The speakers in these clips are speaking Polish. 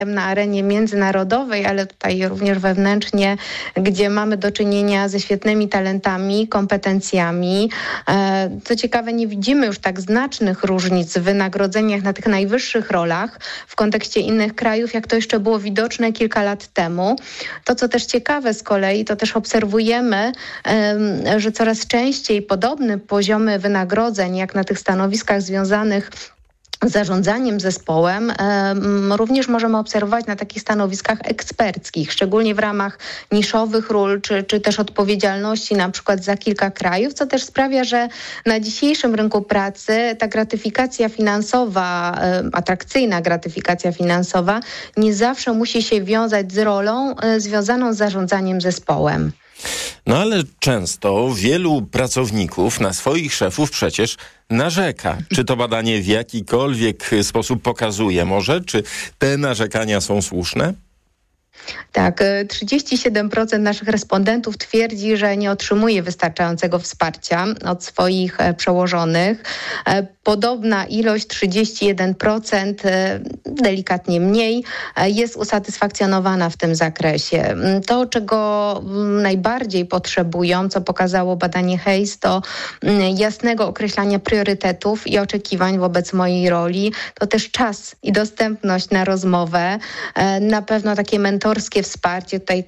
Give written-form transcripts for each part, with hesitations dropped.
na arenie międzynarodowej, ale tutaj również wewnętrznie, gdzie mamy do czynienia ze świetnymi talentami, kompetencjami. Co ciekawe, nie widzimy już tak znacznych różnic w wynagrodzeniach na tych najwyższych rolach w kontekście innych krajów, jak to jeszcze było widoczne kilka lat temu. To, co też ciekawe z kolei, to też obserwujemy, że coraz częściej podobne poziomy wynagrodzeń, jak na tych stanowiskach związanych z zarządzaniem zespołem, również możemy obserwować na takich stanowiskach eksperckich, szczególnie w ramach niszowych ról, czy też odpowiedzialności na przykład za kilka krajów, co też sprawia, że na dzisiejszym rynku pracy ta gratyfikacja finansowa, atrakcyjna gratyfikacja finansowa nie zawsze musi się wiązać z rolą związaną z zarządzaniem zespołem. No ale często wielu pracowników na swoich szefów przecież narzeka. Czy to badanie w jakikolwiek sposób pokazuje może, czy te narzekania są słuszne? Tak, 37% naszych respondentów twierdzi, że nie otrzymuje wystarczającego wsparcia od swoich przełożonych. Podobna ilość, 31%, delikatnie mniej, jest usatysfakcjonowana w tym zakresie. To, czego najbardziej potrzebują, co pokazało badanie Hays, to jasnego określania priorytetów i oczekiwań wobec mojej roli. To też czas i dostępność na rozmowę. Na pewno takie mentorskie wsparcie. Tutaj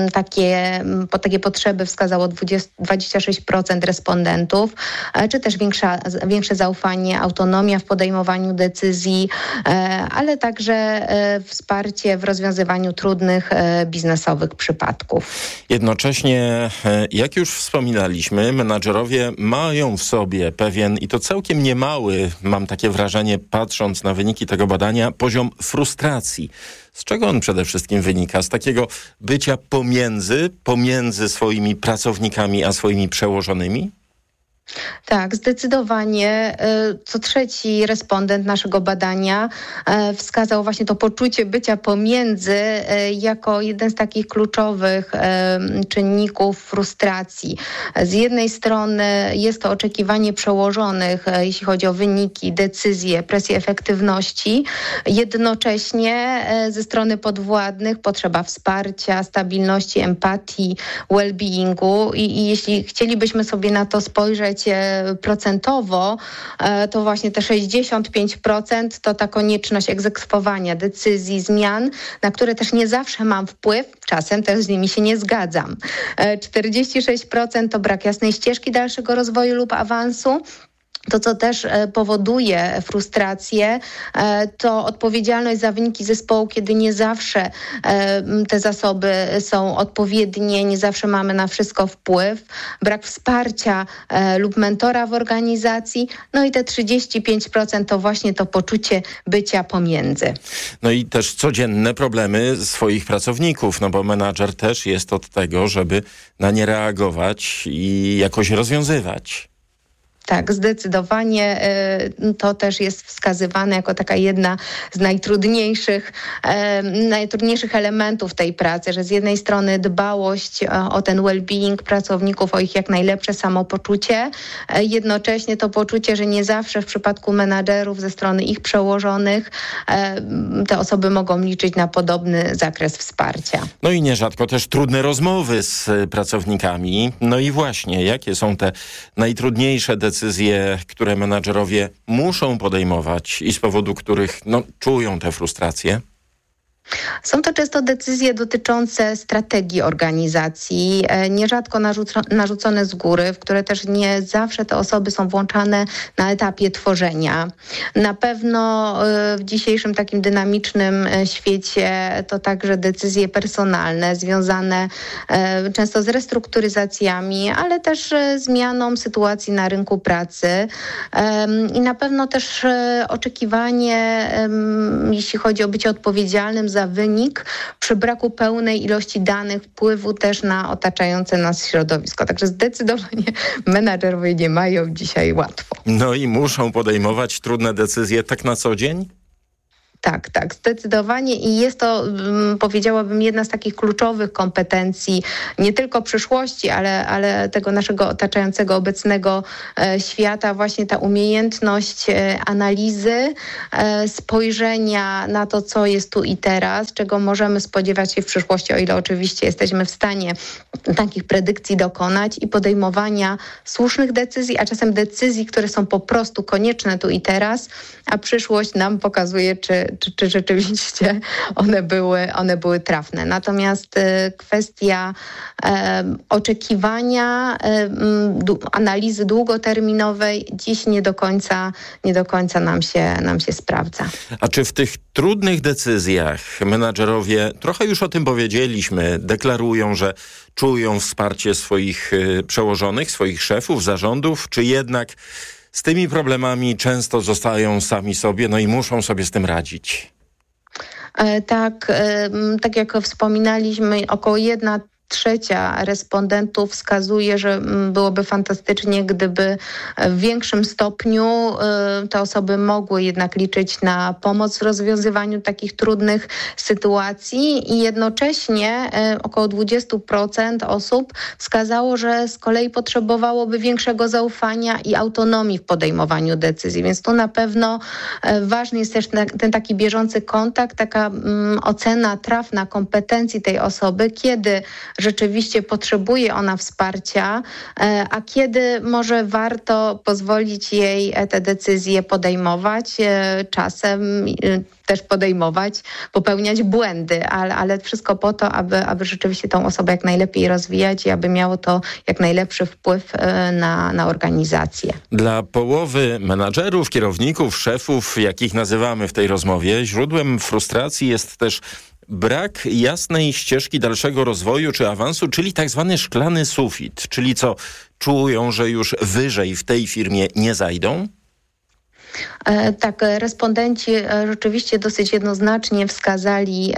takie potrzeby wskazało 26% respondentów, czy też większe zaufanie, autonomia w podejmowaniu decyzji, ale także wsparcie w rozwiązywaniu trudnych biznesowych przypadków. Jednocześnie, jak już wspominaliśmy, menadżerowie mają w sobie pewien, i to całkiem niemały, mam takie wrażenie, patrząc na wyniki tego badania, poziom frustracji. Z czego on przede wszystkim wynika? Z takiego bycia pomiędzy swoimi pracownikami a swoimi przełożonymi? Tak, zdecydowanie. Co trzeci respondent naszego badania wskazał właśnie to poczucie bycia pomiędzy jako jeden z takich kluczowych czynników frustracji. Z jednej strony jest to oczekiwanie przełożonych, jeśli chodzi o wyniki, decyzje, presję efektywności. Jednocześnie ze strony podwładnych potrzeba wsparcia, stabilności, empatii, well-beingu i jeśli chcielibyśmy sobie na to spojrzeć procentowo, to właśnie te 65% to ta konieczność egzekwowania decyzji, zmian, na które też nie zawsze mam wpływ, czasem też z nimi się nie zgadzam. 46% to brak jasnej ścieżki dalszego rozwoju lub awansu. To, co też powoduje frustrację, to odpowiedzialność za wyniki zespołu, kiedy nie zawsze te zasoby są odpowiednie, nie zawsze mamy na wszystko wpływ, brak wsparcia lub mentora w organizacji, no i te 35% to właśnie to poczucie bycia pomiędzy. No i też codzienne problemy swoich pracowników, no bo menadżer też jest od tego, żeby na nie reagować i jakoś rozwiązywać. Tak, zdecydowanie to też jest wskazywane jako taka jedna z najtrudniejszych elementów tej pracy, że z jednej strony dbałość o ten well-being pracowników, o ich jak najlepsze samopoczucie, jednocześnie to poczucie, że nie zawsze w przypadku menadżerów ze strony ich przełożonych te osoby mogą liczyć na podobny zakres wsparcia. No i nierzadko też trudne rozmowy z pracownikami. No i właśnie, jakie są te najtrudniejsze decyzje, które menadżerowie muszą podejmować i z powodu których czują tę frustrację? Są to często decyzje dotyczące strategii organizacji, nierzadko narzucone z góry, w które też nie zawsze te osoby są włączane na etapie tworzenia. Na pewno w dzisiejszym takim dynamicznym świecie to także decyzje personalne związane często z restrukturyzacjami, ale też zmianą sytuacji na rynku pracy i na pewno też oczekiwanie, jeśli chodzi o bycie odpowiedzialnym za wynik, przy braku pełnej ilości danych, wpływu też na otaczające nas środowisko. Także zdecydowanie menadżerowie nie mają dzisiaj łatwo. No i muszą podejmować trudne decyzje tak na co dzień? Tak, zdecydowanie i jest to, powiedziałabym, jedna z takich kluczowych kompetencji nie tylko przyszłości, ale tego naszego otaczającego obecnego świata, właśnie ta umiejętność analizy, spojrzenia na to, co jest tu i teraz, czego możemy spodziewać się w przyszłości, o ile oczywiście jesteśmy w stanie takich predykcji dokonać i podejmowania słusznych decyzji, a czasem decyzji, które są po prostu konieczne tu i teraz, a przyszłość nam pokazuje, czy rzeczywiście one były trafne. Natomiast kwestia oczekiwania, analizy długoterminowej dziś nie do końca nam się sprawdza. A czy w tych trudnych decyzjach menadżerowie, trochę już o tym powiedzieliśmy, deklarują, że czują wsparcie swoich przełożonych, swoich szefów, zarządów, czy jednak z tymi problemami często zostają sami sobie, no i muszą sobie z tym radzić? Tak jak wspominaliśmy, około 1/3 respondentów wskazuje, że byłoby fantastycznie, gdyby w większym stopniu te osoby mogły jednak liczyć na pomoc w rozwiązywaniu takich trudnych sytuacji i jednocześnie około 20% osób wskazało, że z kolei potrzebowałoby większego zaufania i autonomii w podejmowaniu decyzji. Więc tu na pewno ważny jest też ten taki bieżący kontakt, taka ocena trafna kompetencji tej osoby, kiedy rzeczywiście potrzebuje ona wsparcia, a kiedy może warto pozwolić jej te decyzje podejmować, czasem też popełniać błędy, ale wszystko po to, aby rzeczywiście tą osobę jak najlepiej rozwijać i aby miało to jak najlepszy wpływ na organizację. Dla połowy menadżerów, kierowników, szefów, jakich nazywamy w tej rozmowie, źródłem frustracji jest też brak jasnej ścieżki dalszego rozwoju czy awansu, czyli tak zwany szklany sufit. Czyli co, czują, że już wyżej w tej firmie nie zajdą? Tak, respondenci rzeczywiście dosyć jednoznacznie wskazali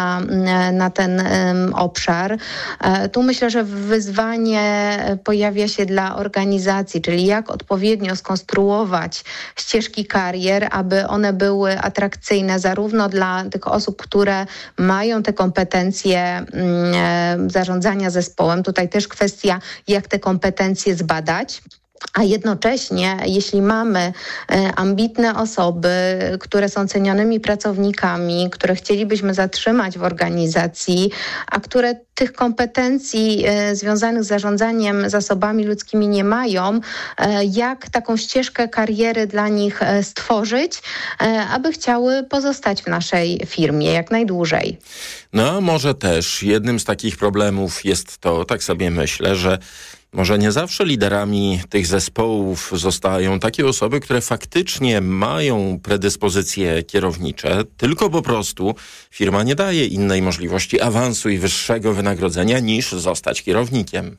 na ten obszar. Tu myślę, że wyzwanie pojawia się dla organizacji, czyli jak odpowiednio skonstruować ścieżki karier, aby one były atrakcyjne zarówno dla tych osób, które mają te kompetencje zarządzania zespołem. Tutaj też kwestia, jak te kompetencje zbadać. A jednocześnie, jeśli mamy ambitne osoby, które są cenionymi pracownikami, które chcielibyśmy zatrzymać w organizacji, a które tych kompetencji związanych z zarządzaniem zasobami ludzkimi nie mają, jak taką ścieżkę kariery dla nich stworzyć, aby chciały pozostać w naszej firmie jak najdłużej. No a może też jednym z takich problemów jest to, tak sobie myślę, że może nie zawsze liderami tych zespołów zostają takie osoby, które faktycznie mają predyspozycje kierownicze, tylko po prostu firma nie daje innej możliwości awansu i wyższego wynagrodzenia niż zostać kierownikiem.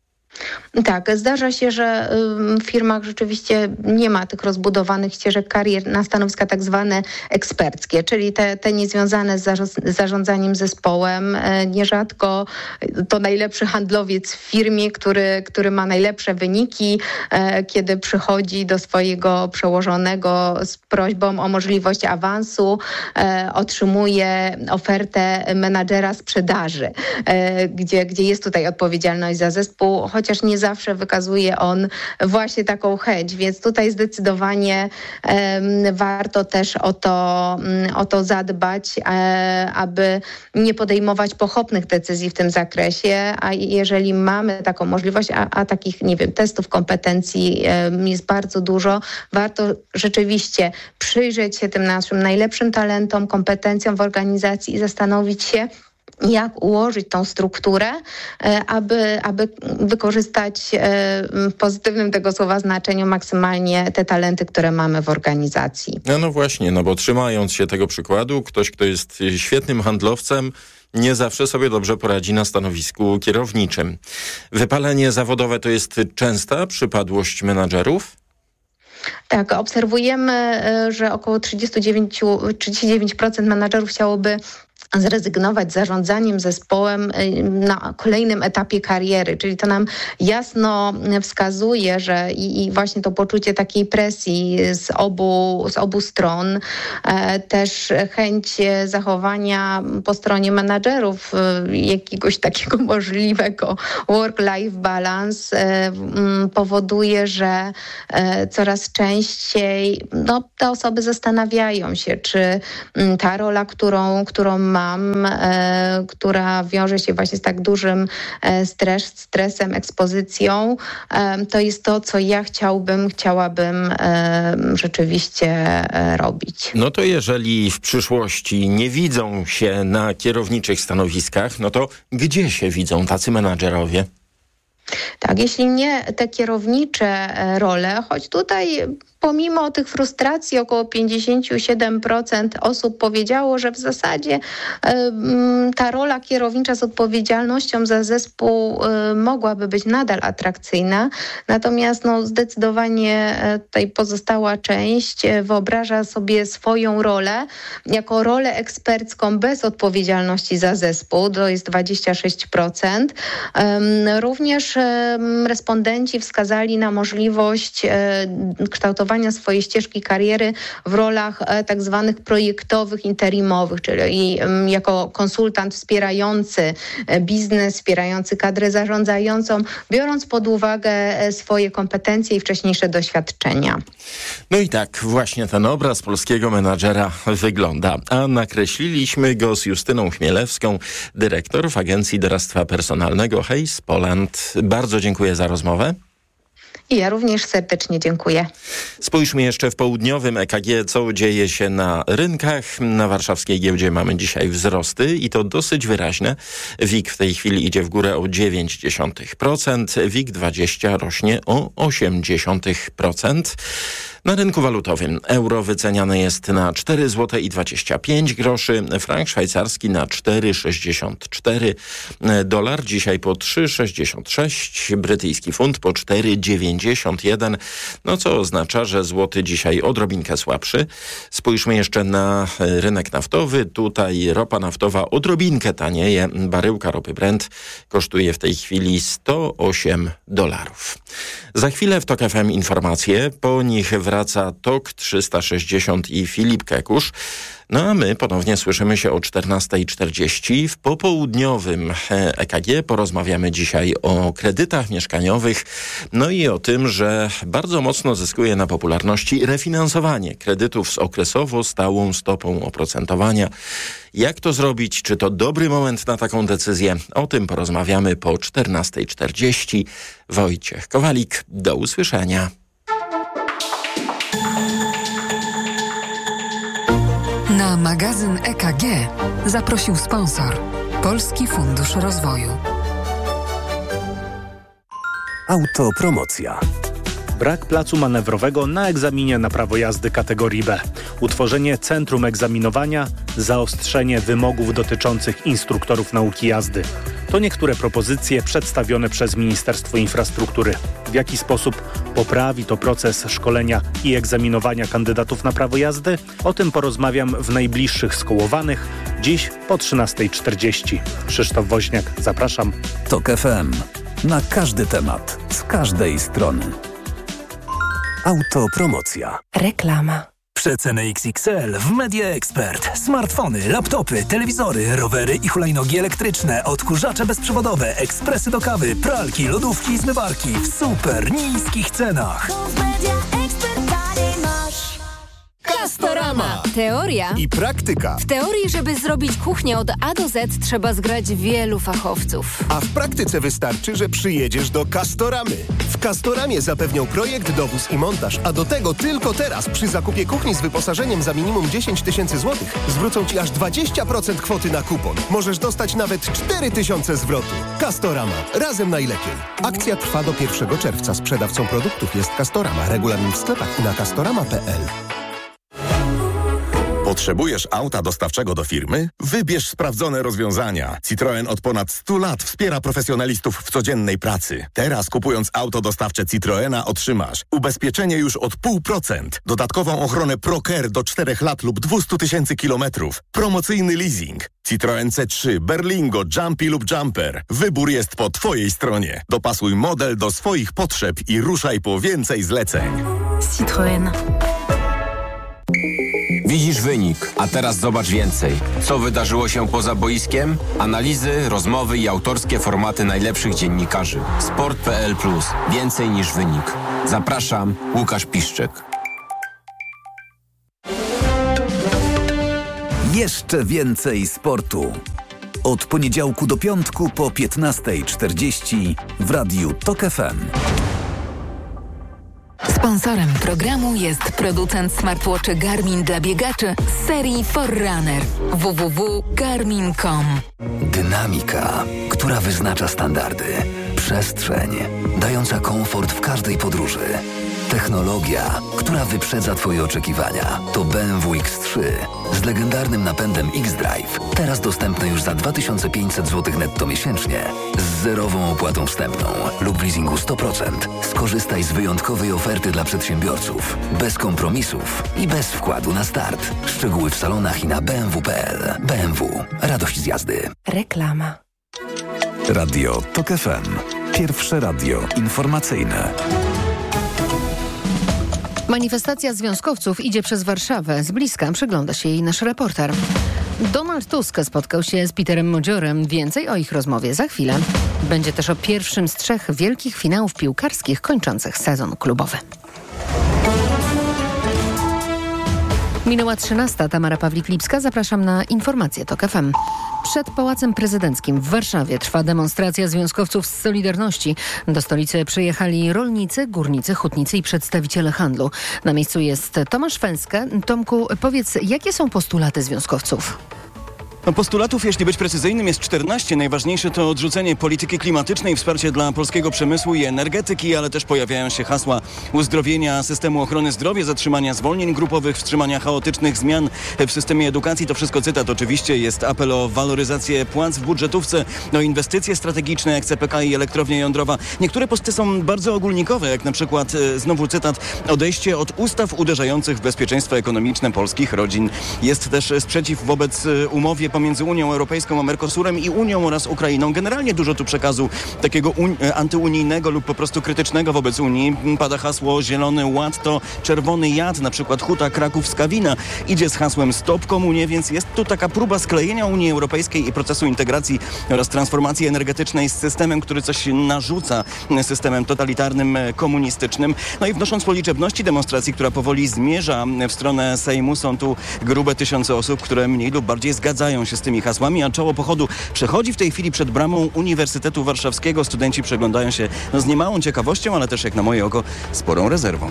Tak, zdarza się, że w firmach rzeczywiście nie ma tych rozbudowanych ścieżek karier na stanowiska tak zwane eksperckie, czyli te niezwiązane z zarządzaniem zespołem. Nierzadko to najlepszy handlowiec w firmie, który ma najlepsze wyniki, kiedy przychodzi do swojego przełożonego z prośbą o możliwość awansu, otrzymuje ofertę menadżera sprzedaży, gdzie jest tutaj odpowiedzialność za zespół, chociaż nie zawsze wykazuje on właśnie taką chęć, więc tutaj zdecydowanie warto też o to zadbać, aby nie podejmować pochopnych decyzji w tym zakresie, a jeżeli mamy taką możliwość, a takich, nie wiem, testów kompetencji jest bardzo dużo, warto rzeczywiście przyjrzeć się tym naszym najlepszym talentom, kompetencjom w organizacji i zastanowić się, jak ułożyć tą strukturę, aby wykorzystać w pozytywnym tego słowa znaczeniu maksymalnie te talenty, które mamy w organizacji. No właśnie, bo trzymając się tego przykładu, ktoś, kto jest świetnym handlowcem, nie zawsze sobie dobrze poradzi na stanowisku kierowniczym. Wypalenie zawodowe to jest częsta przypadłość menadżerów? Tak, obserwujemy, że około 39% menadżerów chciałoby zrezygnować z zarządzaniem zespołem na kolejnym etapie kariery. Czyli to nam jasno wskazuje, że i właśnie to poczucie takiej presji z obu stron, też chęć zachowania po stronie menadżerów jakiegoś takiego możliwego work-life balance powoduje, że coraz częściej te osoby zastanawiają się, czy ta rola, którą mam, która wiąże się właśnie z tak dużym stresem, ekspozycją, to jest to, co ja chciałabym rzeczywiście robić. No to jeżeli w przyszłości nie widzą się na kierowniczych stanowiskach, no to gdzie się widzą tacy menadżerowie? Tak, jeśli nie te kierownicze role, choć tutaj pomimo tych frustracji około 57% osób powiedziało, że w zasadzie ta rola kierownicza z odpowiedzialnością za zespół mogłaby być nadal atrakcyjna. Natomiast zdecydowanie tutaj pozostała część wyobraża sobie swoją rolę jako rolę ekspercką bez odpowiedzialności za zespół. To jest 26%. Również respondenci wskazali na możliwość kształtowania swojej ścieżki kariery w rolach tak zwanych projektowych, interimowych, czyli jako konsultant wspierający biznes, wspierający kadrę zarządzającą, biorąc pod uwagę swoje kompetencje i wcześniejsze doświadczenia. No i tak właśnie ten obraz polskiego menadżera wygląda, a nakreśliliśmy go z Justyną Chmielewską, dyrektor w Agencji Doradztwa Personalnego Hays Poland. Bardzo dziękuję za rozmowę. I ja również serdecznie dziękuję. Spójrzmy jeszcze w południowym EKG, co dzieje się na rynkach. Na warszawskiej giełdzie mamy dzisiaj wzrosty i to dosyć wyraźne. WIG w tej chwili idzie w górę o 0,9%, WIG20 rośnie o 0,8%. Na rynku walutowym euro wyceniane jest na 4,25 zł, frank szwajcarski na 4,64, dolar dzisiaj po 3,66, brytyjski funt po 4,91, co oznacza, że złoty dzisiaj odrobinkę słabszy. Spójrzmy jeszcze na rynek naftowy. Tutaj ropa naftowa odrobinkę tanieje. Baryłka ropy Brent kosztuje w tej chwili $108. Za chwilę w TOK FM informacje, po nich wraca TOK 360 i Filip Kekusz. A my ponownie słyszymy się o 14:40. W popołudniowym EKG porozmawiamy dzisiaj o kredytach mieszkaniowych, i o tym, że bardzo mocno zyskuje na popularności refinansowanie kredytów z okresowo stałą stopą oprocentowania. Jak to zrobić? Czy to dobry moment na taką decyzję? O tym porozmawiamy po 14:40. Wojciech Kowalik, do usłyszenia. Na magazyn EKG zaprosił sponsor Polski Fundusz Rozwoju. Autopromocja. Brak placu manewrowego na egzaminie na prawo jazdy kategorii B. Utworzenie centrum egzaminowania, zaostrzenie wymogów dotyczących instruktorów nauki jazdy. To niektóre propozycje przedstawione przez Ministerstwo Infrastruktury. W jaki sposób poprawi to proces szkolenia i egzaminowania kandydatów na prawo jazdy? O tym porozmawiam w najbliższych skołowanych, dziś po 13:40. Krzysztof Woźniak, zapraszam. TOK FM. Na każdy temat, z każdej strony. Autopromocja. Reklama. Przeceny XXL w Media Expert. Smartfony, laptopy, telewizory, rowery i hulajnogi elektryczne, odkurzacze bezprzewodowe, ekspresy do kawy, pralki, lodówki i zmywarki w super niskich cenach. Castorama. Teoria i praktyka. W teorii, żeby zrobić kuchnię od A do Z, trzeba zgrać wielu fachowców. A w praktyce wystarczy, że przyjedziesz do Castoramy. W Castoramie zapewnią projekt, dowóz i montaż, a do tego tylko teraz przy zakupie kuchni z wyposażeniem za minimum 10 000 złotych zwrócą Ci aż 20% kwoty na kupon. Możesz dostać nawet 4 000 zwrotu. Castorama. Razem najlepiej. Akcja trwa do 1 czerwca. Sprzedawcą produktów jest Castorama. Regulamin w sklepach i na castorama.pl. Potrzebujesz auta dostawczego do firmy? Wybierz sprawdzone rozwiązania. Citroen od ponad 100 lat wspiera profesjonalistów w codziennej pracy. Teraz kupując auto dostawcze Citroena otrzymasz ubezpieczenie już od 0,5%, dodatkową ochronę ProCare do 4 lat lub 200 000 kilometrów, promocyjny leasing. Citroen C3, Berlingo, Jumpy lub Jumper. Wybór jest po Twojej stronie. Dopasuj model do swoich potrzeb i ruszaj po więcej zleceń. Citroen. Widzisz wynik, a teraz zobacz więcej. Co wydarzyło się poza boiskiem? Analizy, rozmowy i autorskie formaty najlepszych dziennikarzy. Sport.pl+. Więcej niż wynik. Zapraszam, Łukasz Piszczek. Jeszcze więcej sportu. Od poniedziałku do piątku po 15:40 w Radiu TOK FM. Sponsorem programu jest producent smartwatchy Garmin dla biegaczy z serii Forerunner. www.garmin.com. Dynamika, która wyznacza standardy. Przestrzeń, dająca komfort w każdej podróży. Technologia, która wyprzedza Twoje oczekiwania. To BMW X3 z legendarnym napędem X-Drive. Teraz dostępne już za 2500 zł netto miesięcznie z zerową opłatą wstępną lub w leasingu 100%. Skorzystaj z wyjątkowej oferty dla przedsiębiorców. Bez kompromisów i bez wkładu na start. Szczegóły w salonach i na bmw.pl. BMW. Radość z jazdy. Reklama. Radio TOK FM. Pierwsze radio informacyjne. Manifestacja związkowców idzie przez Warszawę. Z bliska przygląda się jej nasz reporter. Donald Tusk spotkał się z Peterem Modziorem. Więcej o ich rozmowie za chwilę. Będzie też o pierwszym z 3 wielkich finałów piłkarskich kończących sezon klubowy. Minęła 13. Tamara Pawlik-Lipska. Zapraszam na informacje TOK FM. Przed Pałacem Prezydenckim w Warszawie trwa demonstracja związkowców z Solidarności. Do stolicy przyjechali rolnicy, górnicy, hutnicy i przedstawiciele handlu. Na miejscu jest Tomasz Fęska. Tomku, powiedz, jakie są postulaty związkowców? Postulatów, jeśli być precyzyjnym, jest 14. Najważniejsze to odrzucenie polityki klimatycznej, wsparcie dla polskiego przemysłu i energetyki, ale też pojawiają się hasła uzdrowienia systemu ochrony zdrowia, zatrzymania zwolnień grupowych, wstrzymania chaotycznych zmian w systemie edukacji. To wszystko cytat oczywiście. Jest apel o waloryzację płac w budżetówce, o inwestycje strategiczne jak CPK i elektrownia jądrowa. Niektóre posty są bardzo ogólnikowe, jak na przykład, znowu cytat, odejście od ustaw uderzających w bezpieczeństwo ekonomiczne polskich rodzin. Jest też sprzeciw wobec umowie pomiędzy Unią Europejską a Mercosurem i Unią oraz Ukrainą. Generalnie dużo tu przekazu takiego antyunijnego lub po prostu krytycznego wobec Unii. Pada hasło Zielony Ład to czerwony jad, na przykład Huta Krakowska-Wina idzie z hasłem Stop Komunie, więc jest tu taka próba sklejenia Unii Europejskiej i procesu integracji oraz transformacji energetycznej z systemem, który coś narzuca, systemem totalitarnym, komunistycznym. No i wnosząc po liczebności demonstracji, która powoli zmierza w stronę Sejmu, są tu grube tysiące osób, które mniej lub bardziej zgadzają się z tymi hasłami, a czoło pochodu przechodzi w tej chwili przed bramą Uniwersytetu Warszawskiego. Studenci przeglądają się z niemałą ciekawością, ale też jak na moje oko sporą rezerwą.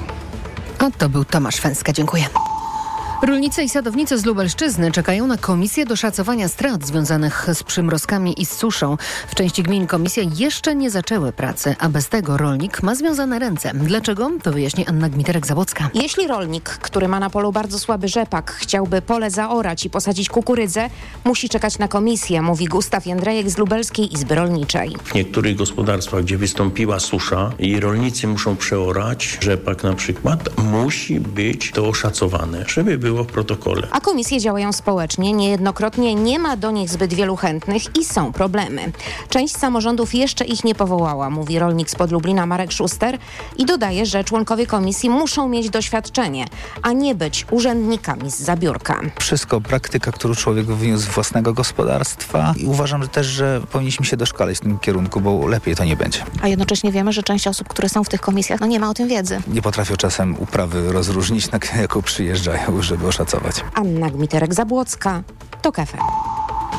A to był Tomasz Fęska. Dziękuję. Rolnicy i sadownicy z Lubelszczyzny czekają na komisję do szacowania strat związanych z przymrozkami i z suszą. W części gmin komisje jeszcze nie zaczęły pracy, a bez tego rolnik ma związane ręce. Dlaczego? To wyjaśni Anna Gmiterek-Zabłocka. Jeśli rolnik, który ma na polu bardzo słaby rzepak, chciałby pole zaorać i posadzić kukurydzę, musi czekać na komisję, mówi Gustaw Jędrejek z Lubelskiej Izby Rolniczej. W niektórych gospodarstwach, gdzie wystąpiła susza i rolnicy muszą przeorać rzepak na przykład, musi być to oszacowane, żeby było w protokole. A komisje działają społecznie, niejednokrotnie nie ma do nich zbyt wielu chętnych i są problemy. Część samorządów jeszcze ich nie powołała, mówi rolnik spod Lublina Marek Szuster i dodaje, że członkowie komisji muszą mieć doświadczenie, a nie być urzędnikami z zabiórka. Wszystko praktyka, którą człowiek wyniósł z własnego gospodarstwa i uważam też, że powinniśmy się doszkalać w tym kierunku, bo lepiej to nie będzie. A jednocześnie wiemy, że część osób, które są w tych komisjach, nie ma o tym wiedzy. Nie potrafią czasem uprawy rozróżnić, na jaką przyjeżdżają, żeby oszacować. Anna Gmiterek-Zabłocka, TOK FM.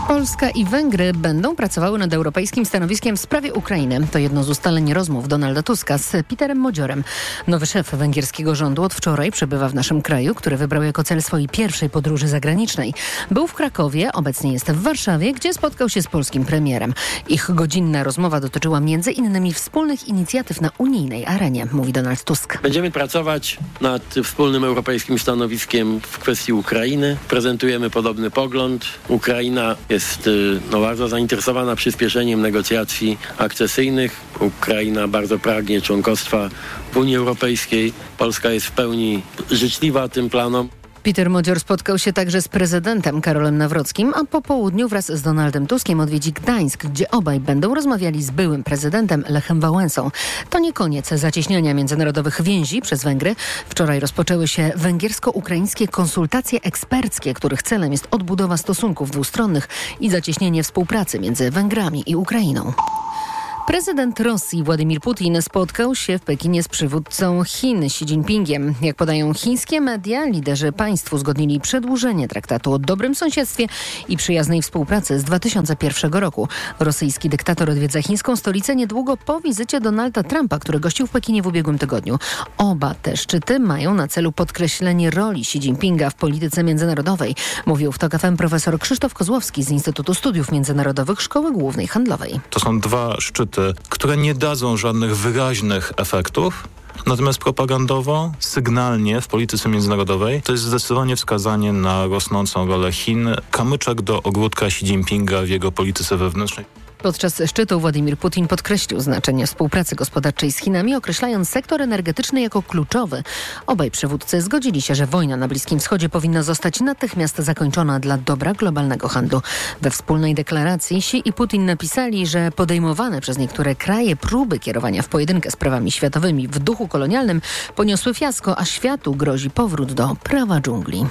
Polska i Węgry będą pracowały nad europejskim stanowiskiem w sprawie Ukrainy. To jedno z ustaleń rozmów Donalda Tuska z Peterem Modziorem. Nowy szef węgierskiego rządu od wczoraj przebywa w naszym kraju, który wybrał jako cel swojej pierwszej podróży zagranicznej. Był w Krakowie, obecnie jest w Warszawie, gdzie spotkał się z polskim premierem. Ich godzinna rozmowa dotyczyła m.in. wspólnych inicjatyw na unijnej arenie, mówi Donald Tusk. Będziemy pracować nad wspólnym europejskim stanowiskiem w kwestii Ukrainy. Prezentujemy podobny pogląd. Ukraina jest bardzo zainteresowana przyspieszeniem negocjacji akcesyjnych. Ukraina bardzo pragnie członkostwa w Unii Europejskiej. Polska jest w pełni życzliwa tym planom. Peter Modzior spotkał się także z prezydentem Karolem Nawrockim, a po południu wraz z Donaldem Tuskiem odwiedzi Gdańsk, gdzie obaj będą rozmawiali z byłym prezydentem Lechem Wałęsą. To nie koniec zacieśniania międzynarodowych więzi przez Węgry. Wczoraj rozpoczęły się węgiersko-ukraińskie konsultacje eksperckie, których celem jest odbudowa stosunków dwustronnych i zacieśnienie współpracy między Węgrami i Ukrainą. Prezydent Rosji Władimir Putin spotkał się w Pekinie z przywódcą Chin Xi Jinpingiem. Jak podają chińskie media, liderzy państw uzgodnili przedłużenie traktatu o dobrym sąsiedztwie i przyjaznej współpracy z 2001 roku. Rosyjski dyktator odwiedza chińską stolicę niedługo po wizycie Donalda Trumpa, który gościł w Pekinie w ubiegłym tygodniu. Oba te szczyty mają na celu podkreślenie roli Xi Jinpinga w polityce międzynarodowej, mówił w TOK FM profesor Krzysztof Kozłowski z Instytutu Studiów Międzynarodowych Szkoły Głównej Handlowej. To są dwa szczyty, które nie dadzą żadnych wyraźnych efektów. Natomiast propagandowo, sygnalnie w polityce międzynarodowej to jest zdecydowanie wskazanie na rosnącą rolę Chin, kamyczek do ogródka Xi Jinpinga w jego polityce wewnętrznej. Podczas szczytu Władimir Putin podkreślił znaczenie współpracy gospodarczej z Chinami, określając sektor energetyczny jako kluczowy. Obaj przywódcy zgodzili się, że wojna na Bliskim Wschodzie powinna zostać natychmiast zakończona dla dobra globalnego handlu. We wspólnej deklaracji Xi i Putin napisali, że podejmowane przez niektóre kraje próby kierowania w pojedynkę sprawami światowymi w duchu kolonialnym poniosły fiasko, a światu grozi powrót do prawa dżungli.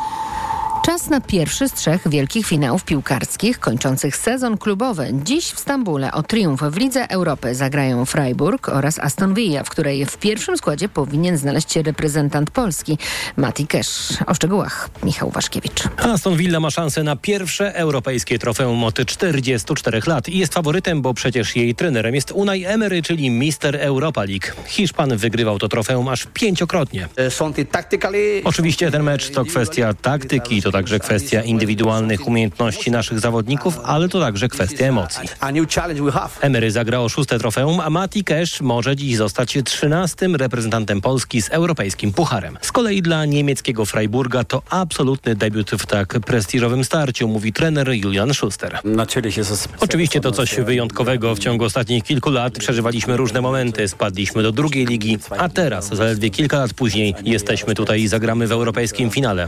Czas na pierwszy z 3 wielkich finałów piłkarskich kończących sezon klubowy. Dziś w Stambule o triumf w Lidze Europy zagrają Freiburg oraz Aston Villa, w której w pierwszym składzie powinien znaleźć się reprezentant Polski Mati Cash. O szczegółach Michał Waszkiewicz. Aston Villa ma szansę na pierwsze europejskie trofeum od 44 lat i jest faworytem, bo przecież jej trenerem jest Unai Emery, czyli mister Europa League. Hiszpan wygrywał to trofeum aż 5-krotnie. Oczywiście ten mecz to kwestia taktyki, to także kwestia indywidualnych umiejętności naszych zawodników, ale to także kwestia emocji. Emery zagra o 6. trofeum, a Mati Cash może dziś zostać 13. reprezentantem Polski z europejskim pucharem. Z kolei dla niemieckiego Freiburga to absolutny debiut w tak prestiżowym starciu, mówi trener Julian Schuster. Oczywiście to coś wyjątkowego. W ciągu ostatnich kilku lat przeżywaliśmy różne momenty, spadliśmy do drugiej ligi, a teraz, zaledwie kilka lat później, jesteśmy tutaj i zagramy w europejskim finale.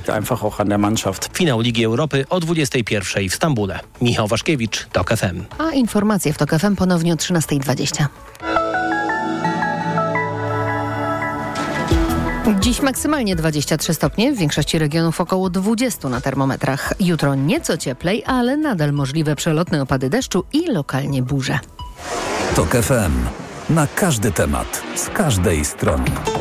Finał Ligi Europy o 21:00 w Stambule. Michał Waszkiewicz, TOK FM. A informacje w TOK FM ponownie o 13:20. Dziś maksymalnie 23 stopnie, w większości regionów około 20 na termometrach. Jutro nieco cieplej, ale nadal możliwe przelotne opady deszczu i lokalnie burze. TOK FM. Na każdy temat, z każdej strony.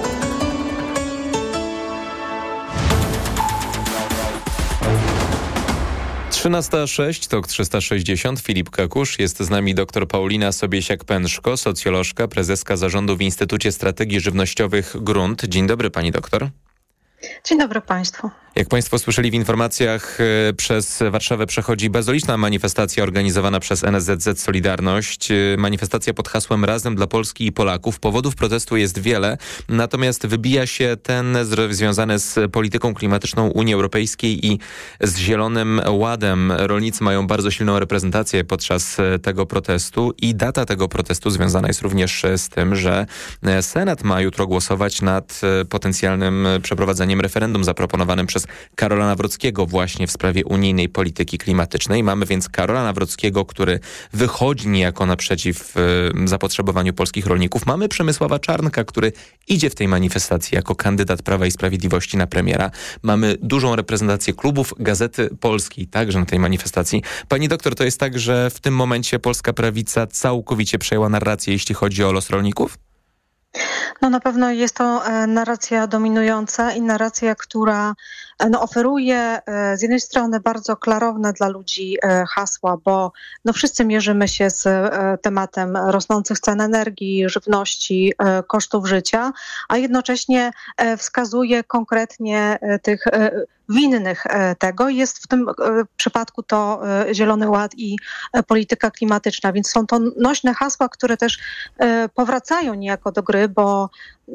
(13:06), TOK 360, Filip Kakusz. Jest z nami dr Paulina Sobiesiak-Pęszko, socjolożka, prezeska zarządu w Instytucie Strategii Żywnościowych Grunt. Dzień dobry, pani doktor. Dzień dobry państwu. Jak państwo słyszeli w informacjach, przez Warszawę przechodzi bezoliczna manifestacja organizowana przez NSZZ Solidarność. Manifestacja pod hasłem Razem dla Polski i Polaków. Powodów protestu jest wiele, natomiast wybija się ten związany z polityką klimatyczną Unii Europejskiej i z Zielonym Ładem. Rolnicy mają bardzo silną reprezentację podczas tego protestu i data tego protestu związana jest również z tym, że Senat ma jutro głosować nad potencjalnym przeprowadzeniem referendum zaproponowanym przez Karola Nawrockiego właśnie w sprawie unijnej polityki klimatycznej. Mamy więc Karola Nawrockiego, który wychodzi niejako naprzeciw zapotrzebowaniu polskich rolników. Mamy Przemysława Czarnka, który idzie w tej manifestacji jako kandydat Prawa i Sprawiedliwości na premiera. Mamy dużą reprezentację klubów Gazety Polskiej także na tej manifestacji. Pani doktor, to jest tak, że w tym momencie polska prawica całkowicie przejęła narrację, jeśli chodzi o los rolników? No na pewno jest to narracja dominująca i narracja, która oferuje z jednej strony bardzo klarowne dla ludzi hasła, bo wszyscy mierzymy się z tematem rosnących cen energii, żywności, kosztów życia, a jednocześnie wskazuje konkretnie tych winnych tego. Jest w tym przypadku to Zielony Ład i polityka klimatyczna, więc są to nośne hasła, które też powracają niejako do gry, bo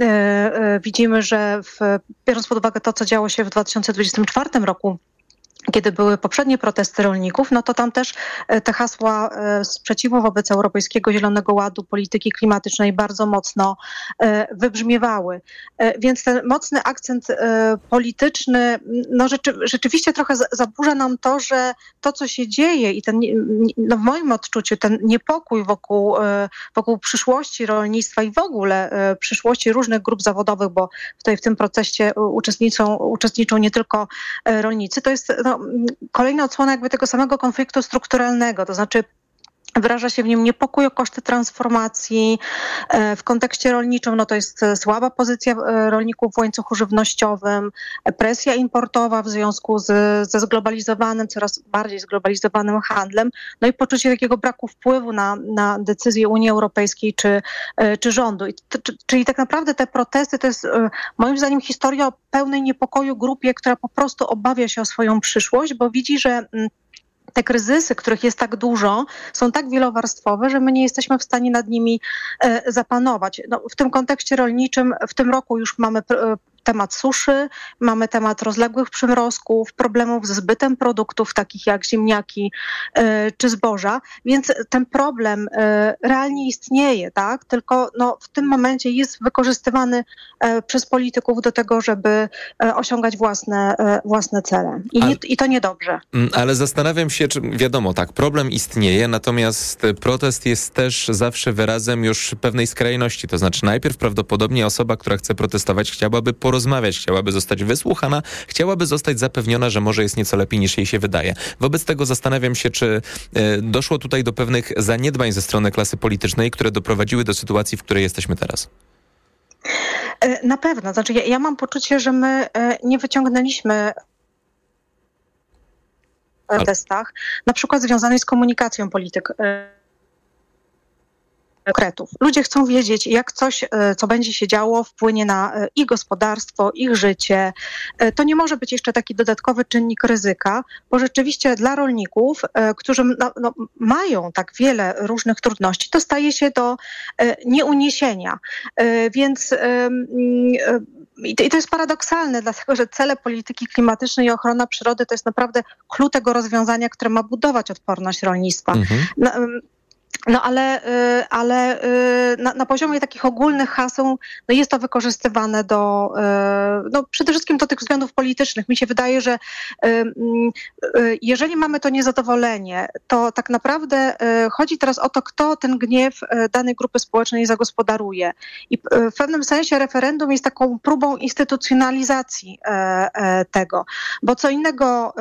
widzimy, że biorąc pod uwagę to, co działo się w 2024 roku, kiedy były poprzednie protesty rolników, no to tam też te hasła sprzeciwu wobec Europejskiego Zielonego Ładu, polityki klimatycznej bardzo mocno wybrzmiewały. Więc ten mocny akcent polityczny rzeczywiście trochę zaburza nam to, że to, co się dzieje i ten, w moim odczuciu, ten niepokój wokół przyszłości rolnictwa i w ogóle przyszłości różnych grup zawodowych, bo tutaj w tym procesie uczestniczą nie tylko rolnicy, to jest kolejna odsłona jakby tego samego konfliktu strukturalnego, to znaczy wyraża się w nim niepokój o koszty transformacji. W kontekście rolniczym to jest słaba pozycja rolników w łańcuchu żywnościowym, presja importowa w związku ze zglobalizowanym, coraz bardziej zglobalizowanym handlem, i poczucie takiego braku wpływu na decyzje Unii Europejskiej czy rządu. Czyli tak naprawdę te protesty to jest moim zdaniem historia o pełnej niepokoju grupie, która po prostu obawia się o swoją przyszłość, bo widzi, że te kryzysy, których jest tak dużo, są tak wielowarstwowe, że my nie jesteśmy w stanie nad nimi zapanować. W tym kontekście rolniczym w tym roku już mamy temat suszy, mamy temat rozległych przymrozków, problemów ze zbytem produktów takich jak ziemniaki czy zboża, więc ten problem realnie istnieje, tak? Tylko w tym momencie jest wykorzystywany przez polityków do tego, żeby osiągać własne cele. I to niedobrze. Ale zastanawiam się, czy wiadomo, tak, problem istnieje, natomiast protest jest też zawsze wyrazem już pewnej skrajności. To znaczy najpierw prawdopodobnie osoba, która chce protestować, chciałaby porozmawiać, chciałaby zostać wysłuchana, chciałaby zostać zapewniona, że może jest nieco lepiej niż jej się wydaje. Wobec tego zastanawiam się, czy doszło tutaj do pewnych zaniedbań ze strony klasy politycznej, które doprowadziły do sytuacji, w której jesteśmy teraz. Na pewno. Znaczy ja mam poczucie, że my nie wyciągnęliśmy w protestach, na przykład związanej z komunikacją konkretów. Ludzie chcą wiedzieć, jak coś, co będzie się działo, wpłynie na ich gospodarstwo, ich życie. To nie może być jeszcze taki dodatkowy czynnik ryzyka, bo rzeczywiście dla rolników, którzy mają tak wiele różnych trudności, to staje się do nieuniesienia. Więc i to jest paradoksalne, dlatego że cele polityki klimatycznej i ochrona przyrody to jest naprawdę klucz tego rozwiązania, które ma budować odporność rolnictwa. Ale na poziomie takich ogólnych haseł jest to wykorzystywane do przede wszystkim do tych względów politycznych. Mi się wydaje, że jeżeli mamy to niezadowolenie, to tak naprawdę chodzi teraz o to, kto ten gniew danej grupy społecznej zagospodaruje. I w pewnym sensie referendum jest taką próbą instytucjonalizacji tego, bo co innego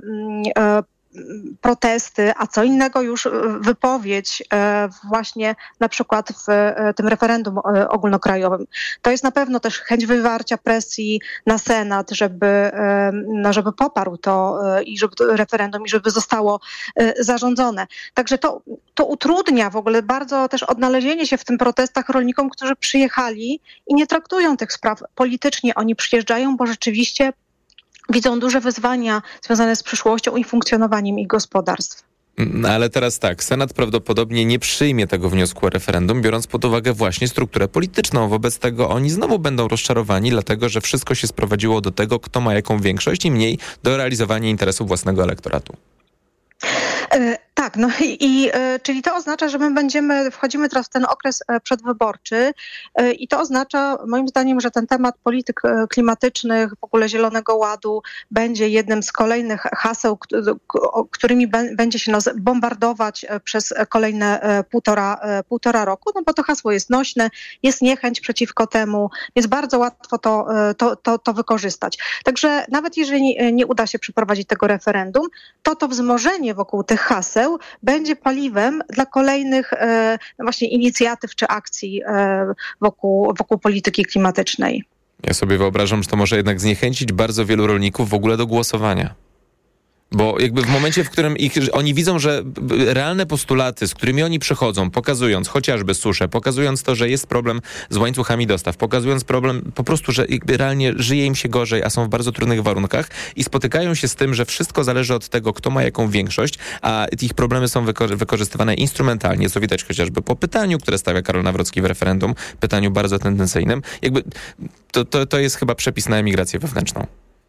protesty, a co innego już wypowiedź właśnie na przykład w tym referendum ogólnokrajowym. To jest na pewno też chęć wywarcia presji na Senat, żeby poparł to i żeby to referendum i żeby zostało zarządzone. Także to utrudnia w ogóle bardzo też odnalezienie się w tym protestach rolnikom, którzy przyjechali i nie traktują tych spraw politycznie. Oni przyjeżdżają, bo rzeczywiście widzą duże wyzwania związane z przyszłością i funkcjonowaniem ich gospodarstw. Ale teraz tak, Senat prawdopodobnie nie przyjmie tego wniosku o referendum, biorąc pod uwagę właśnie strukturę polityczną. Wobec tego oni znowu będą rozczarowani, dlatego że wszystko się sprowadziło do tego, kto ma jaką większość i mniej do realizowania interesów własnego elektoratu. Tak, czyli to oznacza, że my wchodzimy teraz w ten okres przedwyborczy i to oznacza moim zdaniem, że ten temat polityk klimatycznych, w ogóle Zielonego Ładu będzie jednym z kolejnych haseł, którymi będzie się nas bombardować przez kolejne półtora roku, bo to hasło jest nośne, jest niechęć przeciwko temu, więc bardzo łatwo to wykorzystać. Także nawet jeżeli nie uda się przeprowadzić tego referendum, to wzmożenie wokół tych haseł będzie paliwem dla kolejnych właśnie inicjatyw czy akcji wokół polityki klimatycznej. Ja sobie wyobrażam, że to może jednak zniechęcić bardzo wielu rolników w ogóle do głosowania. Bo jakby w momencie, w którym oni widzą, że realne postulaty, z którymi oni przychodzą, pokazując chociażby suszę, pokazując to, że jest problem z łańcuchami dostaw, pokazując problem po prostu, że jakby realnie żyje im się gorzej, a są w bardzo trudnych warunkach i spotykają się z tym, że wszystko zależy od tego, kto ma jaką większość, a ich problemy są wykorzystywane instrumentalnie, co widać chociażby po pytaniu, które stawia Karol Nawrocki w referendum, pytaniu bardzo tendencyjnym. Jakby to jest chyba przepis na emigrację wewnętrzną.